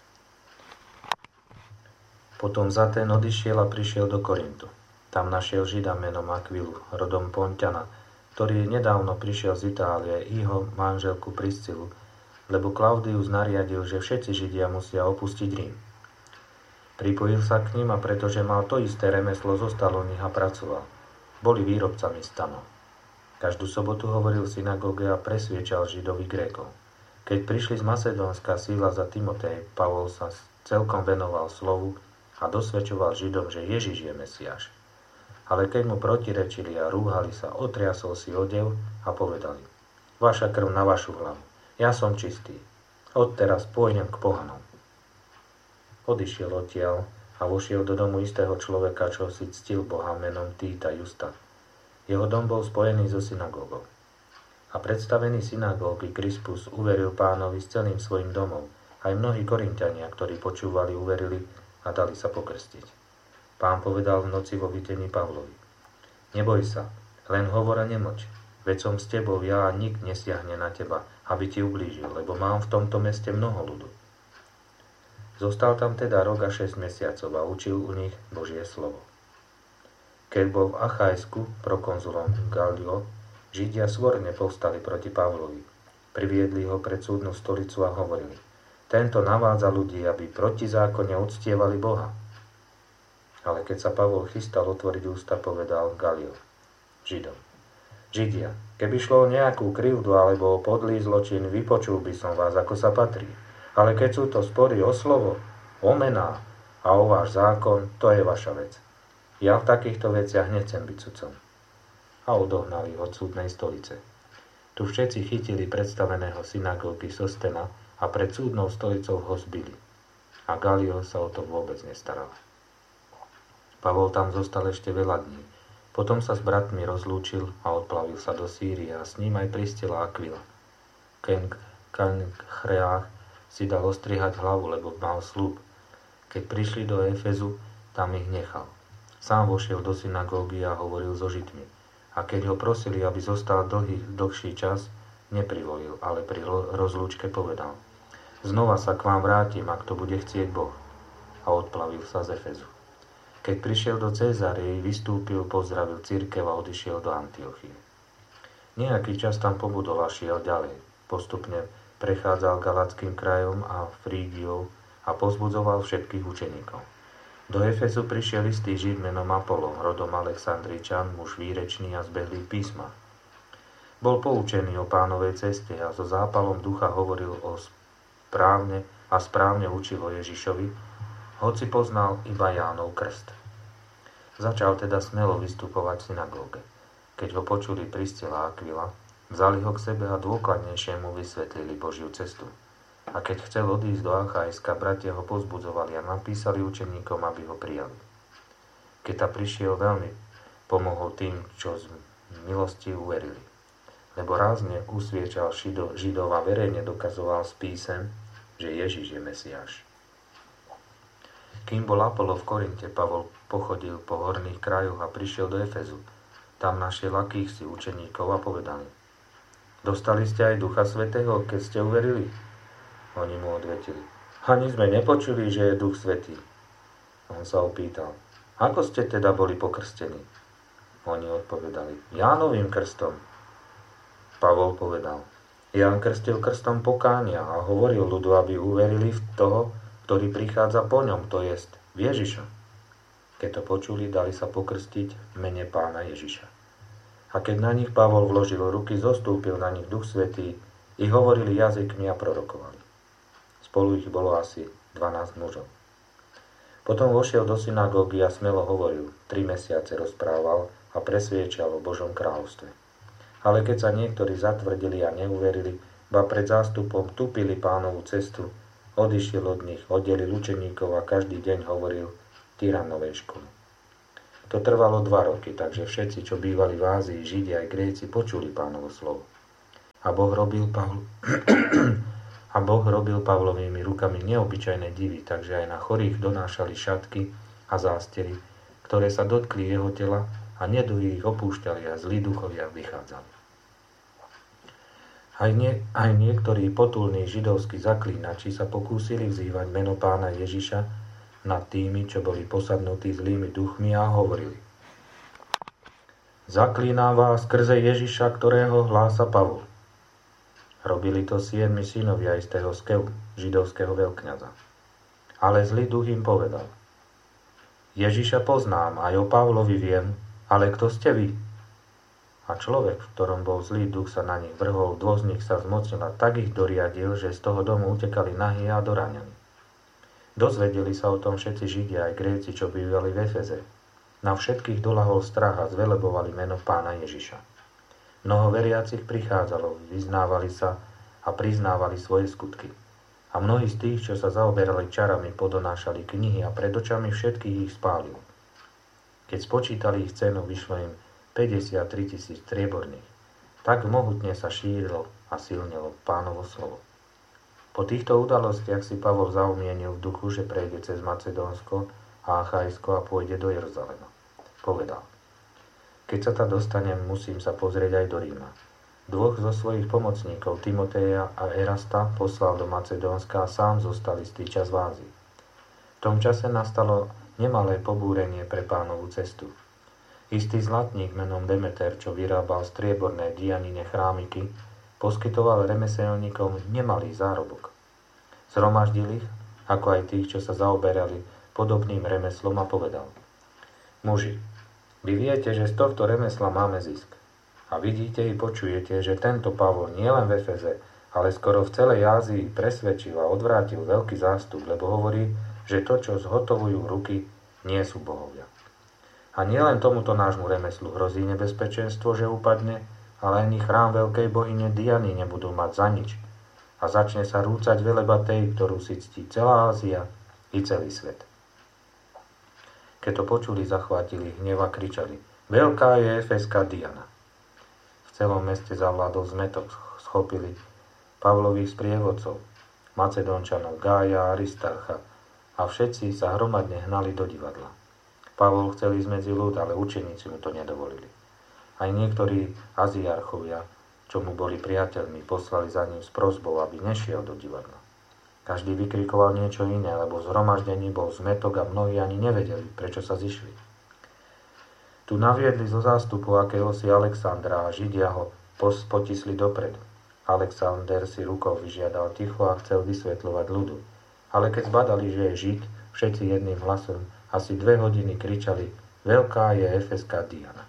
Potom Zaten odišiel a prišiel do Korintu. Tam našiel Žida menom Akvilu, rodom Ponťana, ktorý nedávno prišiel z Itálie, i jeho manželku Priscilu, lebo Klaudius nariadil, že všetci Židia musia opustiť Rím. Pripojil sa k ním a pretože mal to isté remeslo, zostal u nich a pracoval. Boli výrobcami stanov. Každú sobotu hovoril v synagóge a presviečal Židovi Grékov. Keď prišli z Macedónska Síla za Timotej, Pavol sa celkom venoval slovu a dosvedčoval Židom, že Ježiš je Mesiáš. Ale keď mu protirečili a rúhali sa, otriasol si odev a povedali: vaša krv na vašu hlavu, ja som čistý, odteraz pôjdem k pohanom. Odišiel odtiaľ a vošiel do domu istého človeka, čo si ctil Boha menom Týta Justa. Jeho dom bol spojený so synagógou. A predstavený synagógy Krispus uveril Pánovi s celým svojim domom. Aj mnohí Korinťania, ktorí počúvali, uverili a dali sa pokrstiť. Pán povedal v noci vo videní Pavlovi: neboj sa, len hovor a nemlč, veď som s tebou ja a nik nesiahne na teba, aby ti ublížil, lebo mám v tomto meste mnoho ľudu. Zostal tam teda rok a šesť mesiacov a učil u nich Božie slovo. Keď bol v Achajsku prokonzulom Galio, Židia svorne povstali proti Pavlovi. Priviedli ho pred súdnu stolicu a hovorili: tento navádza ľudí, aby protizákonne uctievali Boha. Ale keď sa Pavol chystal otvoriť ústa, povedal Galio Židom: Židia, keby šlo o nejakú krivdu alebo o podlý zločin, vypočul by som vás, ako sa patrí. Ale keď sú to spory o slovo, o mená a o váš zákon, to je vaša vec. Ja v takýchto veciach nechcem byť sudcom. A odohnali od súdnej stolice. Tu všetci chytili predstaveného synagógy Sostena a pred súdnou stolicou ho zbili. A Galio sa o to vôbec nestaral. Pavol tam zostal ešte veľa dní. Potom sa s bratmi rozlúčil a odplavil sa do Sýrie a s ním aj Priscila Akvila. Kenchreách si dal ostrihať hlavu, lebo mal sľub. Keď prišli do Efezu, tam ich nechal. Sám vošiel do synagógy a hovoril so Židmi. A keď ho prosili, aby zostal dlhý, dlhší čas, neprivolil, ale pri rozlúčke povedal: znova sa k vám vrátim, ak to bude chcieť Boh. A odplavil sa z Efezu. Keď prišiel do Cézarei, vystúpil, pozdravil cirkev a odišiel do Antiochie. Nejaký čas tam pobudol a šiel ďalej. Postupne prechádzal Galackým krajom a Frígiou a pozbudzoval všetkých učeníkov. Do Efezu prišiel istý Žid menom Apollo, rodom Alexandričan, muž výrečný a zbehlý v písmach. Bol poučený o Pánovej ceste a so zápalom ducha hovoril o správne a správne učil o Ježišovi, hoci poznal iba Jánov krst. Začal teda smelo vystupovať v synagóge. Keď ho počuli Priscila a Akvila, vzali ho k sebe a dôkladnejšie mu vysvetlili Božiu cestu. A keď chcel odísť do Achajska, bratia ho pozbudzovali a napísali učeníkom, aby ho prijali. Keď ta prišiel, veľmi pomohol tým, čo z milosti uverili. Lebo rázne usviečal Židov a verejne dokazoval z písem, že Ježiš je Mesiáš. Kým bol Apollo v Korinte, Pavol pochodil po horných krajoch a prišiel do Efezu. Tam našiel akýchsi učeníkov a povedali: dostali ste aj Ducha Svätého, keď ste uverili? Oni mu odvetili: ani sme nepočuli, že je Duch Svätý. On sa opýtal: ako ste teda boli pokrstení? Oni odpovedali: Jánovým krstom. Pavol povedal: Ján krstil krstom pokánia a hovoril ľudu, aby uverili v toho, ktorý prichádza po ňom, to jest v Ježiša. Keď to počuli, dali sa pokrstiť v mene Pána Ježiša. A keď na nich Pavol vložil ruky, zostúpil na nich Duch Svätý, i hovorili jazykmi a prorokovali. Spolu ich bolo asi dvanásť mužov. Potom vošiel do synagógy a smelo hovoril, tri mesiace rozprával a presviečal o Božom kráľovstve. Ale keď sa niektorí zatvrdili a neuverili, ba pred zástupom tupili Pánovu cestu, odišiel od nich, oddelil učeníkov a každý deň hovoril Tyranovej škole. To trvalo dva roky, takže všetci, čo bývali v Ázii, Židia aj Gréci, počuli Pánovo slovo. A Boh robil, Pavl... a boh robil Pavlovými rukami neobyčajné divy, takže aj na chorých donášali šatky a zástery, ktoré sa dotkli jeho tela a neduhy ich opúšťali a zlí duchovia vychádzali. Aj, nie, aj niektorí potulní židovskí zaklínači sa pokúsili vzývať meno Pána Ježiša nad tými, čo boli posadnutí zlými duchmi a hovorili: Zaklínam vás skrze Ježiša, ktorého hlása Pavol. Robili to siedmi synovia istého Skeu, židovského veľkňaza. Ale zlý duch im povedal: Ježiša poznám, aj o Pavlovi viem, ale kto ste vy? A človek, v ktorom bol zlý duch, sa na nich vrhol, dvoch z nich sa zmocnil a tak ich doriadil, že z toho domu utekali nahý a doráňaní. Dozvedeli sa o tom všetci Židia aj Gréci, čo bývali v Efeze. Na všetkých dolahol strach a zvelebovali meno Pána Ježiša. Mnoho veriacich prichádzalo, vyznávali sa a priznávali svoje skutky. A mnohí z tých, čo sa zaoberali čarami, podonášali knihy a pred očami všetkých ich spálil. Keď spočítali ich cenu, vyšlo im päťdesiattri tisíc strieborných. Tak mohutne sa šírilo a silnilo Pánovo slovo. Po týchto udalostiach si Pavol zaumienil v duchu, že prejde cez Macedónsko a Achajsko a pôjde do Jeruzalema. Povedal: Keď sa tam dostanem, musím sa pozrieť aj do Ríma. Dvoch zo svojich pomocníkov, Timoteja a Erasta, poslal do Macedónska a sám zostal istý čas v Ázii. V tom čase nastalo nemalé pobúrenie pre Pánovu cestu. Istý zlatník menom Demeter, čo vyrábal strieborné dianine chrámiky, poskytoval remeselníkom nemalý zárobok. Zhromaždil ich, ako aj tých, čo sa zaoberali podobným remeslom, a povedal: Muži, vy viete, že z tohto remesla máme zisk. A vidíte i počujete, že tento Pavol nielen v Efeze, ale skoro v celej Ázii presvedčil a odvrátil veľký zástup, lebo hovorí, že to, čo zhotovujú ruky, nie sú bohovia. A nielen tomuto nášmu remeslu hrozí nebezpečenstvo, že upadne, ale ani chrám veľkej bohyne Diany nebudú mať za nič. A začne sa rúcať veleba tej, ktorú si ctí celá Ázia i celý svet. Keď to počuli, zachvátili hnev a kričali: Veľká je efeská Diana. V celom meste zavládol zmetok, schopili Pavlových sprievodcov, Macedónčanov, Gája a Aristarcha, a všetci sa hromadne hnali do divadla. Pavol chcel ísť medzi ľud, ale učeníci mu to nedovolili. Aj niektorí aziarchovia, čo mu boli priateľmi, poslali za ním s prosbou, aby nešiel do divadla. Každý vykrikoval niečo iné, lebo v zhromaždení bol zmetok a mnohí ani nevedeli, prečo sa zišli. Tu naviedli zo zástupu akéhosi Alexandra a Židia ho potisli dopredu. Alexander si rukou vyžiadal ticho a chcel vysvetľovať ľudu. Ale keď zbadali, že je Žid, všetci jedným hlasom asi dve hodiny kričali: Veľká je efeská Diana.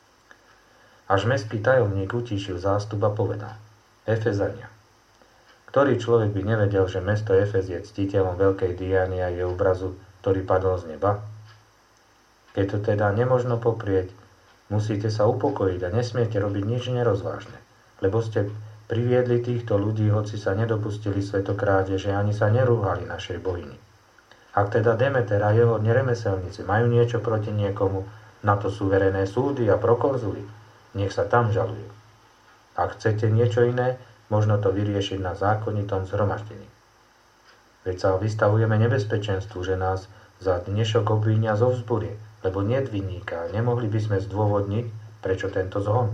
Až mestský tajomník utíšil zástup a povedal: Efezania. Ktorý človek by nevedel, že mesto Efez je ctiteľom veľkej Diany a jej obrazu, ktorý padol z neba? Keď to teda nemožno poprieť, musíte sa upokojiť a nesmiete robiť nič nerozvážne, lebo ste priviedli týchto ľudí, hoci sa nedopustili svetokrádeže, ani sa nerúhali našej bohyni. Ak teda Demeter a jeho neremeselníci majú niečo proti niekomu, na to sú verejné súdy a prokonzuly. Nech sa tam žalujú. Ak chcete niečo iné, možno to vyriešiť na zákonitom zhromaždení. Veď sa vystavujeme nebezpečenstvu, že nás za dnešok obvinia zo vzburie, lebo niet vinníka, nemohli by sme zdôvodniť, prečo tento zhon.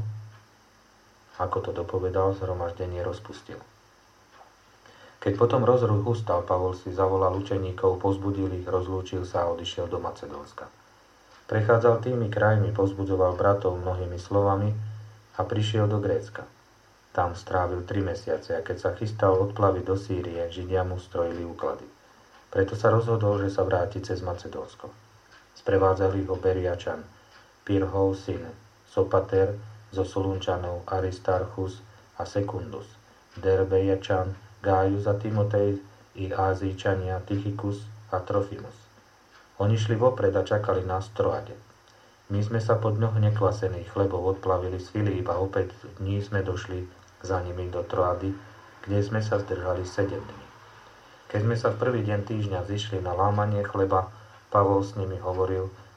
Ako to dopovedal, zhromaždenie rozpustil. Keď potom rozruch ustal, Pavol si zavolal učeníkov, pozbudil ich, rozlúčil sa a odišiel do Macedónska. Prechádzal tými krajmi, pozbudzoval bratov mnohými slovami a prišiel do Grécka. Tam strávil tri mesiace a keď sa chystal odplaviť do Sýrie, Židia mu strojili úklady. Preto sa rozhodol, že sa vráti cez Macedónsko. Sprevádzali ho Beriačan, Pirhov syn, Sopater zo Solunčanov, Aristarchus a Sekundus, Derbejačan, Gájus a Timotej i Ázíčania, Tychikus a Trofimus. Oni šli vopred a čakali nás v Troade. My sme sa po dňoch nekvasených chlebov odplavili z Filíp a opäť dní sme došli za nimi do Troady, kde sme sa zdržali sedem dní. Keď sme sa v prvý deň týždňa zišli na lámanie chleba, Pavol s nimi hovoril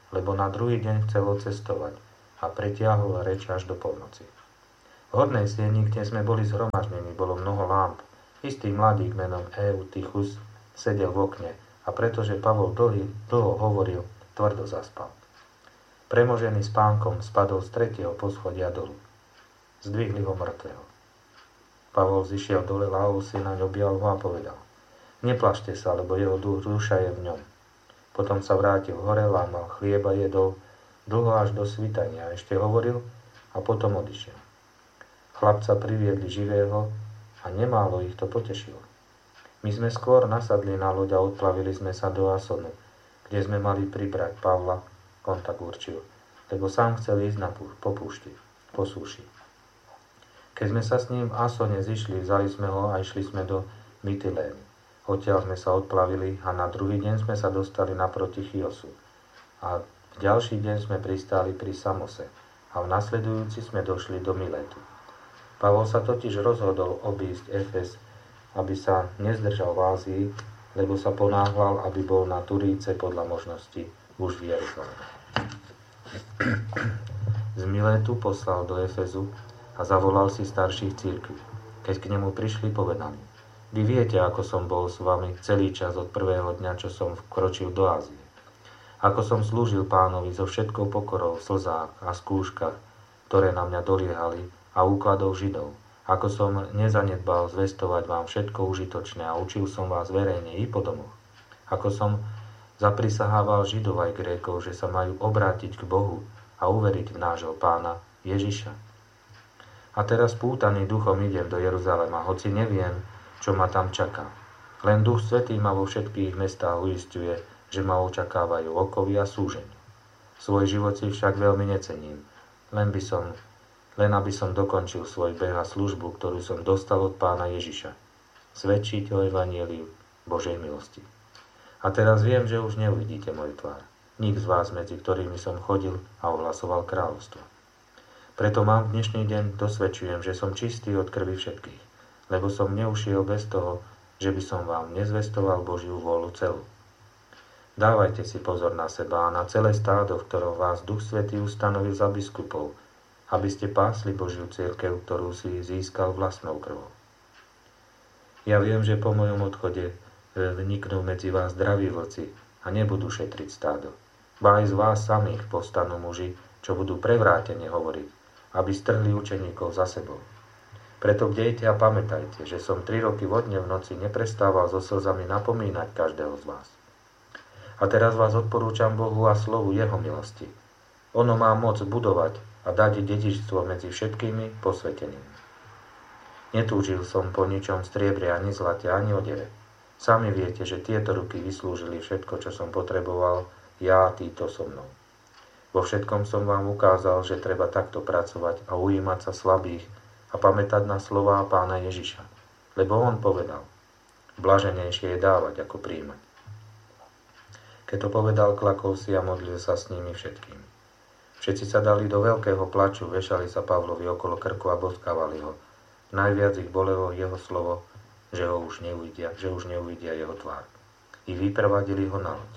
lebo na druhý deň chcel odcestovať a pretiahol reč až do polnoci. V hornej sieni, kde sme boli zhromaždení, bolo mnoho lámp. Istý mladík menom Eutychus sedel v okne a pretože Pavol dlhý, dlho hovoril, tvrdo zaspal. Premožený spánkom spadol z tretieho poschodia dolu. Zdvihli ho mŕtvého. Pavol zišiel dole, ľahol si naň, objal ho a povedal: Neplašte sa, lebo jeho duša je v ňom. Potom sa vrátil hore, lámal chlieb a jedol, dlho až do svitania, ešte hovoril a potom odišiel. Chlapca priviedli živého a nemálo ich to potešilo. My sme skôr nasadli na loď a odplavili sme sa do Asonu, kde sme mali pribrať Pavla, on tak určil, lebo sám chcel ísť na pú, po púšti, po súši. Keď sme sa s ním v Asone zišli, vzali sme ho a išli sme do Mytilény. Odtiaľ sme sa odplavili a na druhý deň sme sa dostali naproti Chiosu. A v ďalší deň sme pristáli pri Samose a v nasledujúci sme došli do Miletu. Pavol sa totiž rozhodol obísť Efes, aby sa nezdržal v Ázii, lebo sa ponáhľal, aby bol na Turíce podľa možnosti už v Jeruzaleme. Z Miletu poslal do Efezu a zavolal si starších cirkví. Keď k nemu prišli, povedali: Vy viete, ako som bol s vami celý čas od prvého dňa, čo som vkročil do Ázie. Ako som slúžil Pánovi so všetkou pokorou v slzách a skúškach, ktoré na mňa doliehali, a úkladov Židov. Ako som nezanedbal zvestovať vám všetko užitočné a učil som vás verejne i po domoch. Ako som zaprisahával Židov aj Grékov, že sa majú obrátiť k Bohu a uveriť v nášho Pána Ježiša. A teraz pútaný duchom idem do Jeruzalema, hoci neviem, čo ma tam čaká. Len Duch Svätý ma vo všetkých mestách uisťuje, že ma očakávajú okovy a súženie. Svoj život si však veľmi necením, len by som len aby som dokončil svoj beh a službu, ktorú som dostal od Pána Ježiša. Svedčiť o evanjeliu Božej milosti. A teraz viem, že už neuvidíte môj tvár. Nik z vás, medzi ktorými som chodil a ohlasoval kráľovstvo. Preto mám dnešný deň dosvedčujem, že som čistý od krvi všetkých, lebo som neušiel bez toho, že by som vám nezvestoval Božiu vôľu celú. Dávajte si pozor na seba a na celé stádo, v ktorom vás Duch Svätý ustanovil za biskupov, aby ste pásli Božiu cirkev, ktorú si získal vlastnou krvou. Ja viem, že po mojom odchode vniknú medzi vás zdraví vlci a nebudú šetriť stádo. Ba aj z vás samých povstanú muži, čo budú prevrátene hovoriť, aby strhli učeníkov za sebou. Preto bdejte a pamätajte, že som tri roky vodne v noci neprestával so slzami napomínať každého z vás. A teraz vás odporúčam Bohu a slovu jeho milosti. Ono má moc budovať a dať dedičstvo medzi všetkými posvetenými. Netúžil som po ničom striebre ani zlate, ani odeve. Sami viete, že tieto ruky vyslúžili všetko, čo som potreboval, ja a títo so mnou. Vo všetkom som vám ukázal, že treba takto pracovať a ujímať sa slabých a pamätať na slová Pána Ježiša. Lebo on povedal: blaženejšie je dávať, ako príjmať. Keď to povedal, klakol si a modlil sa s nimi všetkými. Všetci sa dali do veľkého plaču, vešali sa Pavlovi okolo krku a boskávali ho. Najviac ich bolelo jeho slovo, že ho už neuvidia, že už neuvidia jeho tvár. I vyprevadili ho na loď.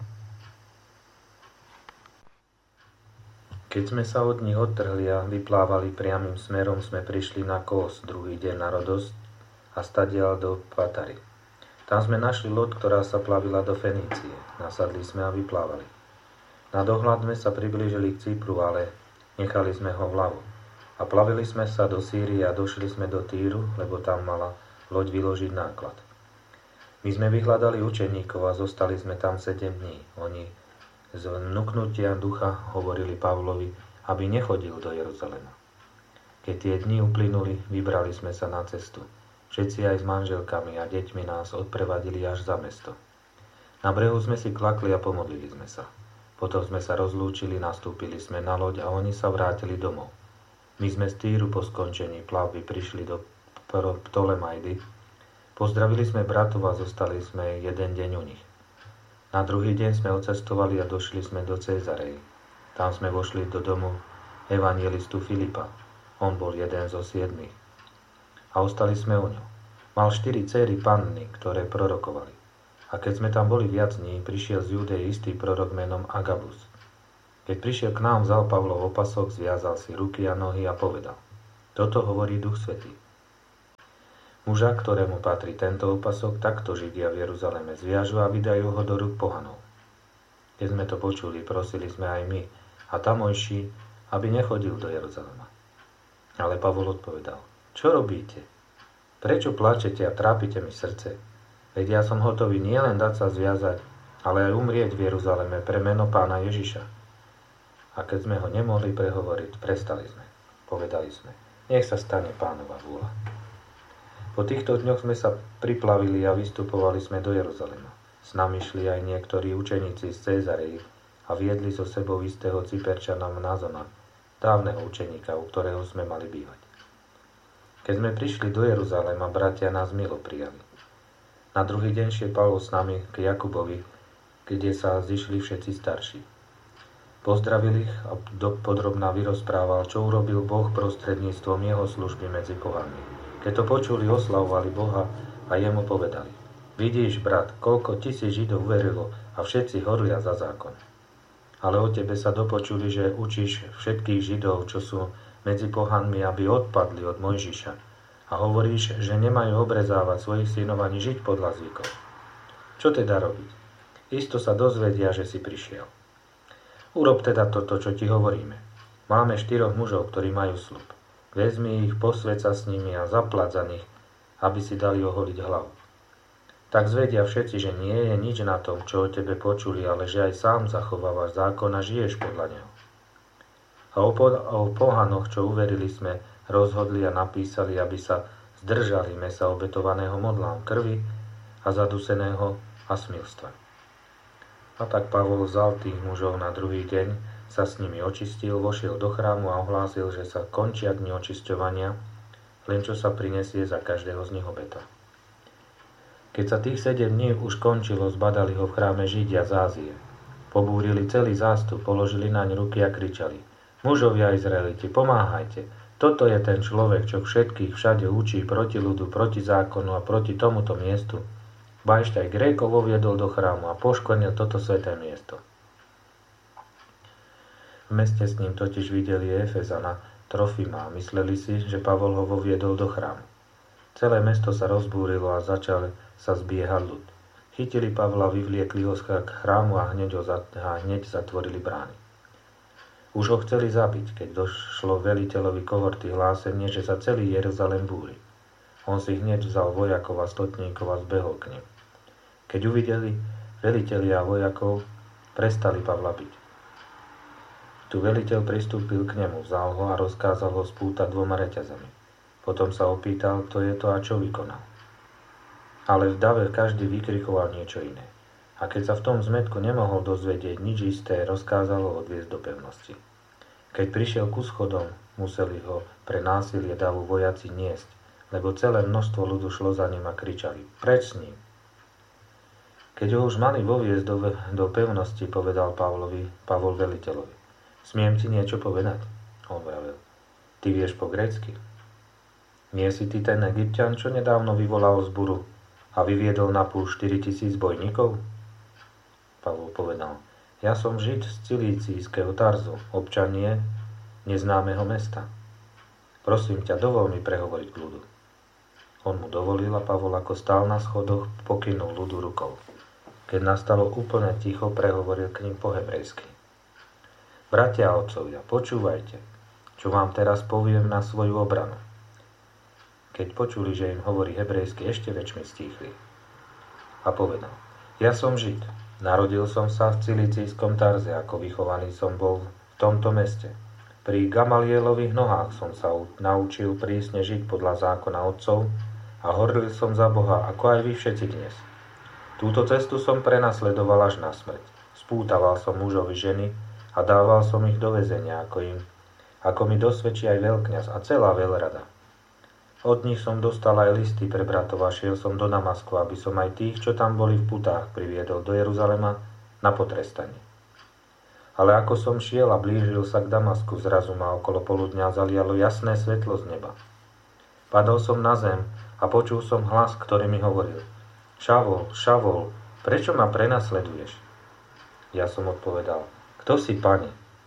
Keď sme sa od nich odtrhli a vyplávali priamym smerom, sme prišli na Kos, druhý deň na Rodos a stadiaľ do Patary. Tam sme našli loď, ktorá sa plavila do Fenície. Nasadli sme a vyplávali. Na dohľad sme sa priblížili k Cypru, ale nechali sme ho vľavo. A plavili sme sa do Sýrie a došli sme do Týru, lebo tam mala loď vyložiť náklad. My sme vyhľadali učeníkov a zostali sme tam sedem dní. Oni z vnuknutia ducha hovorili Pavlovi, aby nechodil do Jeruzalema. Keď tie dni uplynuli, vybrali sme sa na cestu. Všetci aj s manželkami a deťmi nás odprevadili až za mesto. Na brehu sme si klakli a pomodlili sme sa. Potom sme sa rozlúčili, nastúpili sme na loď a oni sa vrátili domov. My sme z Týru po skončení plavby prišli do Ptolemajdy. Pozdravili sme bratov a zostali sme jeden deň u nich. Na druhý deň sme odcestovali a došli sme do Cézareji. Tam sme vošli do domu evangelistu Filipa. On bol jeden zo siedmých. A ostali sme u ňom. Mal štyri céry panny, ktoré prorokovali. A keď sme tam boli viac dní, prišiel z Judej istý prorok menom Agabus. Keď prišiel k nám, vzal Pavlov opasok, zviazal si ruky a nohy a povedal: Toto hovorí Duch Svätý. Muža, ktorému patrí tento opasok, takto Židia v Jeruzaleme zviažu a vydajú ho do rúk pohanov. Keď sme to počuli, prosili sme aj my a tamojší, aby nechodil do Jeruzalema. Ale Pavol odpovedal: Čo robíte? Prečo plačete a trápite mi srdce? Veď ja som hotový nielen dať sa zviazať, ale aj umrieť v Jeruzaleme pre meno Pána Ježiša. A keď sme ho nemohli prehovoriť, prestali sme. Povedali sme: Nech sa stane Pánova vôľa. Po týchto dňoch sme sa priplavili a vystupovali sme do Jeruzalema. S nami šli aj niektorí učeníci z Cézarei a viedli so sebou istého Cyperčana Mnázona, dávneho učeníka, u ktorého sme mali bývať. Keď sme prišli do Jeruzalema, bratia nás milo prijali. Na druhý deň šiel Pavol s nami k Jakubovi, kde sa zišli všetci starší. Pozdravil ich a podrobná vyrozprával, čo urobil Boh prostredníctvom jeho služby medzi pohanmi. Keď to počuli, oslavovali Boha a jemu povedali: Vidíš, brat, koľko tisíc Židov uverilo a všetci horlia za zákon. Ale o tebe sa dopočuli, že učíš všetkých Židov, čo sú medzi pohanmi, aby odpadli od Mojžiša. A hovoríš, že nemajú obrezávať svojich synov ani žiť podľa zvykov. Čo teda robiť? Isto sa dozvedia, že si prišiel. Urob teda toto, čo ti hovoríme. Máme štyroch mužov, ktorí majú sľub. Vezmi ich, posväť sa s nimi a zaplať za nich, aby si dali oholiť hlavu. Tak zvedia všetci, že nie je nič na tom, čo o tebe počuli, ale že aj sám zachovávaš zákon a žiješ podľa neho. A o, po, o pohanoch, čo uverili, sme rozhodli a napísali, aby sa zdržali mesa obetovaného modlám, krvi a zaduseného a smilstva. A tak Pavol vzal tých mužov na druhý deň, sa s nimi očistil, vošiel do chrámu a ohlásil, že sa končia dni očisťovania, len čo sa prinesie za každého z nich obeta. Keď sa tých sedem dní už končilo, zbadali ho v chráme Židia z Ázie. Pobúrili celý zástup, položili naň ruky a kričali: Mužovia Izraeliti, pomáhajte! Toto je ten človek, čo všetkých všade učí proti ľudu, proti zákonu a proti tomuto miestu. Ba ešte aj Grékov uviedol do chrámu a poškvrnil toto sväté miesto. V meste s ním totiž videli Efezana Trofima a mysleli si, že Pavol ho voviedol do chrámu. Celé mesto sa rozbúrilo a začal sa zbiehať ľud. Chytili Pavla, vyvliekli ho k chrámu a hneď, ho zat- a hneď zatvorili brány. Už ho chceli zabiť, keď došlo veliteľovi kohorty hlásenie, že sa celý Jeruzalém búri. On si hneď vzal vojakov a stotníkov a zbehol k nim. Keď uvideli velitelia a vojakov, prestali Pavla byť. Tu veliteľ pristúpil k nemu, vzal ho a rozkázal ho spútať dvoma reťazami. Potom sa opýtal, kto je to a čo vykonal. Ale v dave každý vykrikoval niečo iné. A keď sa v tom zmätku nemohol dozvedieť nič isté, rozkázal ho odviesť do pevnosti. Keď prišiel ku schodom, museli ho pre násilie davu vojaci niesť, lebo celé množstvo ľudu šlo za ním a kričali: Preč s ním! Keď ho už mali voviesť do, do pevnosti, povedal Pavlovi, Pavol veliteľovi: Smiem ti niečo povedať? On vravel: Ty vieš po grécky? Nie si ty ten Egypťan, čo nedávno vyvolal zburu a vyviedol na púšť štyritisíc bojníkov? Pavol povedal: Ja som Žid z Cilícijského Tarzu, občanie neznámeho mesta. Prosím ťa, dovol mi prehovoriť k ľudu. On mu dovolil a Pavol, ako stál na schodoch, pokynul ľudu rukou. Keď nastalo úplne ticho, prehovoril k ním po hebrejsky: Bratia a otcovia, počúvajte, čo vám teraz poviem na svoju obranu. Keď počuli, že im hovorí hebrejsky, ešte väčšmi stíchli. A povedal: Ja som Žid, narodil som sa v Cilicijskom Tarze, ako vychovaný som bol v tomto meste. Pri Gamalielových nohách som sa naučil prísne žiť podľa zákona otcov a horlil som za Boha, ako aj vy všetci dnes. Túto cestu som prenasledoval až na smrť. Spútaval som mužovi ženy a dával som ich do väzenia, ako, im, ako mi dosvedčí aj veľkňaz a celá veľrada. Od nich som dostal aj listy pre bratov a šiel som do Damasku, aby som aj tých, čo tam boli v putách, priviedol do Jeruzalema na potrestanie. Ale ako som šiel a blížil sa k Damasku, zrazu ma okolo poludňa zalialo jasné svetlo z neba. Padol som na zem a počul som hlas, ktorý mi hovoril: Šavol, Šavol, prečo ma prenasleduješ? Ja som odpovedal: Kto si, Pane?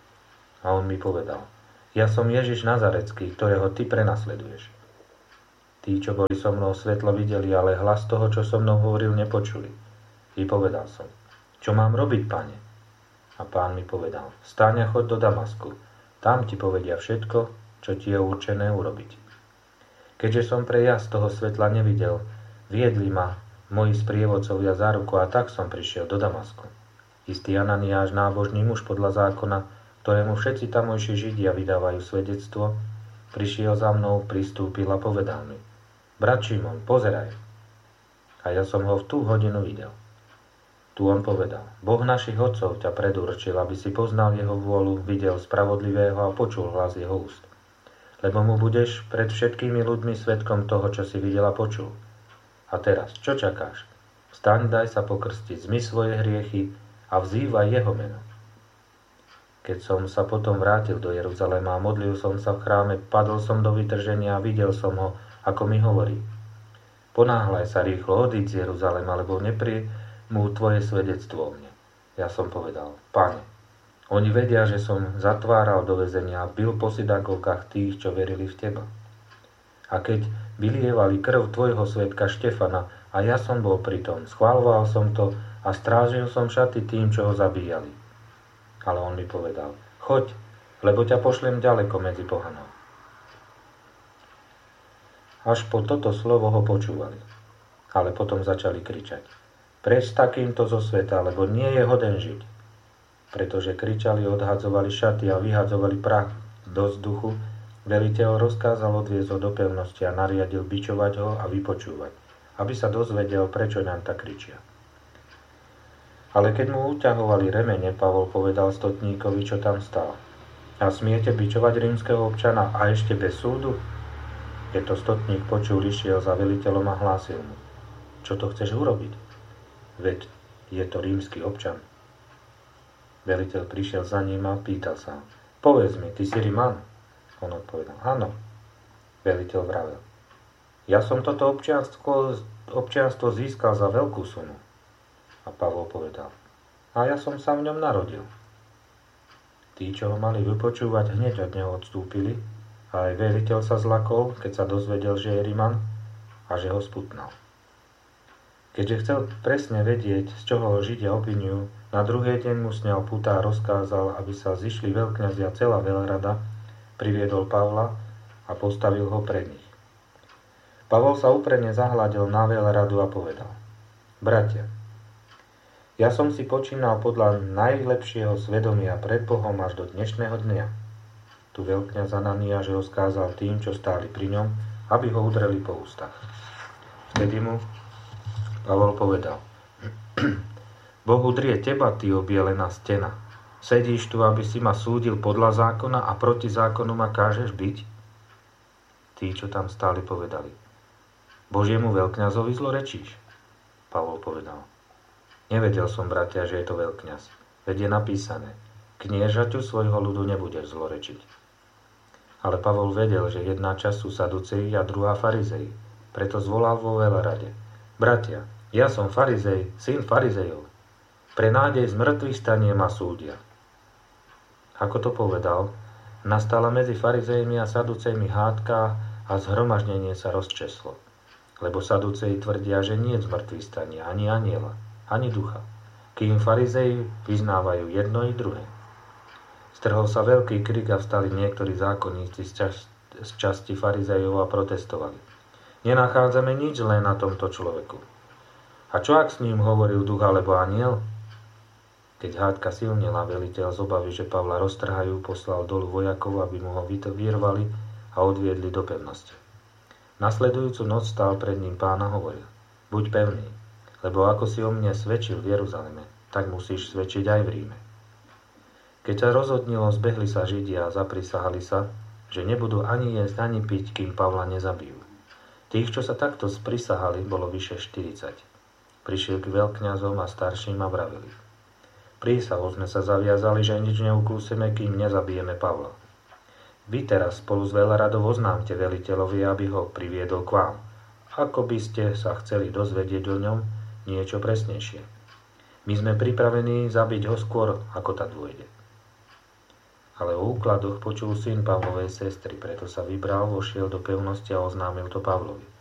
A on mi povedal: Ja som Ježiš Nazarecký, ktorého ty prenasleduješ. Tí, čo boli so mnou, svetlo videli, ale hlas toho, čo so mnou hovoril, nepočuli. I povedal som: Čo mám robiť, Pane? A Pán mi povedal: Vstaň a choď do Damasku. Tam ti povedia všetko, čo ti je určené urobiť. Keďže som pre jas toho svetla nevidel, viedli ma moji sprievodcovia za ruku a tak som prišiel do Damasku. Istý Ananiáš, nábožný muž podľa zákona, ktorému všetci tamojší Židia vydávajú svedectvo, prišiel za mnou, pristúpil a povedal mi: Brat Šimon, pozeraj. A ja som ho v tú hodinu videl. Tu on povedal: Boh našich otcov ťa predurčil, aby si poznal jeho vôľu, videl spravodlivého a počul hlas jeho úst. Lebo mu budeš pred všetkými ľuďmi svedkom toho, čo si videl a počul. A teraz, čo čakáš? Vstaň, daj sa pokrstiť, zmyj svoje hriechy a vzývaj jeho meno. Keď som sa potom vrátil do Jeruzalema a modlil som sa v chráme, padol som do vytrženia a videl som ho, ako mi hovorí: Ponáhľaj sa rýchlo, odíď z Jeruzalema, lebo neprijmú tvoje svedectvo o mne. Ja som povedal: Pane, oni vedia, že som zatváral do väzenia a bil po synagógach tých, čo verili v teba. A keď vylievali krv tvojho svedka Štefana a ja som bol pri tom, schváľoval som to a strážil som šaty tým, čo ho zabíjali. Ale on mi povedal: Choď, lebo ťa pošlem ďaleko medzi pohanov. Až po toto slovo ho počúvali, ale potom začali kričať: Preč s takýmto zo sveta, lebo nie je hoden žiť. Pretože kričali, odhadzovali šaty a vyhadzovali prach do vzduchu, veliteľ rozkázal odviezť ho do pevnosti a nariadil bičovať ho a vypočúvať, aby sa dozvedel, prečo nám tak kričia. Ale keď mu uťahovali remene, Pavol povedal stotníkovi, čo tam stál: A smiete bičovať rímskeho občana a ešte bez súdu? Keď to stotník počul, išiel za veliteľom a hlásil mu: Čo to chceš urobiť? Veď je to rímsky občan. Veliteľ prišiel za ním a pýtal sa: Povedz mi, ty si Riman? On odpovedal: Áno. Veliteľ vravel: Ja som toto občianstvo, občianstvo získal za veľkú sumu. A Pavol povedal: A ja som sa v ňom narodil. Tí, čo ho mali vypočúvať, hneď od neho odstúpili, a aj veliteľ sa zlakol, keď sa dozvedel, že je Riman, a že ho sputnal. Keďže chcel presne vedieť, z čoho ho Židia obvinujú, na druhý deň mu sňal putá a rozkázal, aby sa zišli veľkňazi a celá veľrada, priviedol Pavla a postavil ho pred nich. Pavol sa úprimne zahľadil na veľradu a povedal: Bratia, ja som si počínal podľa najlepšieho svedomia pred Bohom až do dnešného dňa. Tu veľkňaz Ananiáš rozkázal tým, čo stáli pri ňom, aby ho udreli po ústach. Vtedy mu Pavol povedal: Boh udrie teba, ty obielená stena. Sedíš tu, aby si ma súdil podľa zákona a proti zákonu ma kážeš byť? Tí, čo tam stáli, povedali: Božiemu veľkňazovi zlorečíš? Pavol povedal: Nevedel som, bratia, že je to veľkňaz. Veď je napísané: Kniežaťu svojho ľudu nebudeš zlorečiť. Ale Pavol vedel, že jedna časť sú saduceji a druhá farizei. Preto zvolal vo veľrade: Bratia, ja som farizej, syn farizejov. Pre nádej z mŕtvych stanie ma súdia. Ako to povedal, nastala medzi farizejmi a saducejmi hádka a zhromaždenie sa rozčeslo. Lebo saduceji tvrdia, že nie je z mŕtvych stania ani anjela, ani ducha, kým farizeji vyznávajú jedno i druhé. Strhol sa veľký krik a vstali niektorí zákonníci z, čas, z časti farizejov a protestovali: Nenachádzame nič zlé na tomto človeku. A čo ak s ním hovoril duch alebo anjel? Keď hádka silnila, veliteľ z obavy, že Pavla roztrhajú, poslal dolu vojakov, aby mu ho vyrvali a odviedli do pevnosti. Nasledujúcu noc stál pred ním Pán a hovoril: Buď pevný, lebo ako si o mne svedčil v Jeruzaleme, tak musíš svedčiť aj v Ríme. Keď sa rozhodnilo, zbehli sa Židia a zaprisahali sa, že nebudú ani jesť, ani piť, kým Pavla nezabijú. Tých, čo sa takto sprisahali, bolo vyše štyridsať. Prišiel k veľkňazom a starším a vravili: Prísahou sme sa zaviazali, že nič neukúsime, kým nezabijeme Pavla. Vy teraz spolu s veľradou oznámte veliteľovi, aby ho priviedol k vám, ako by ste sa chceli dozvedieť o ňom niečo presnejšie. My sme pripravení zabiť ho skôr, ako tak dôjde. Ale o úkladoch počul syn Pavlovej sestry, preto sa vybral, vošiel do pevnosti a oznámil to Pavlovi.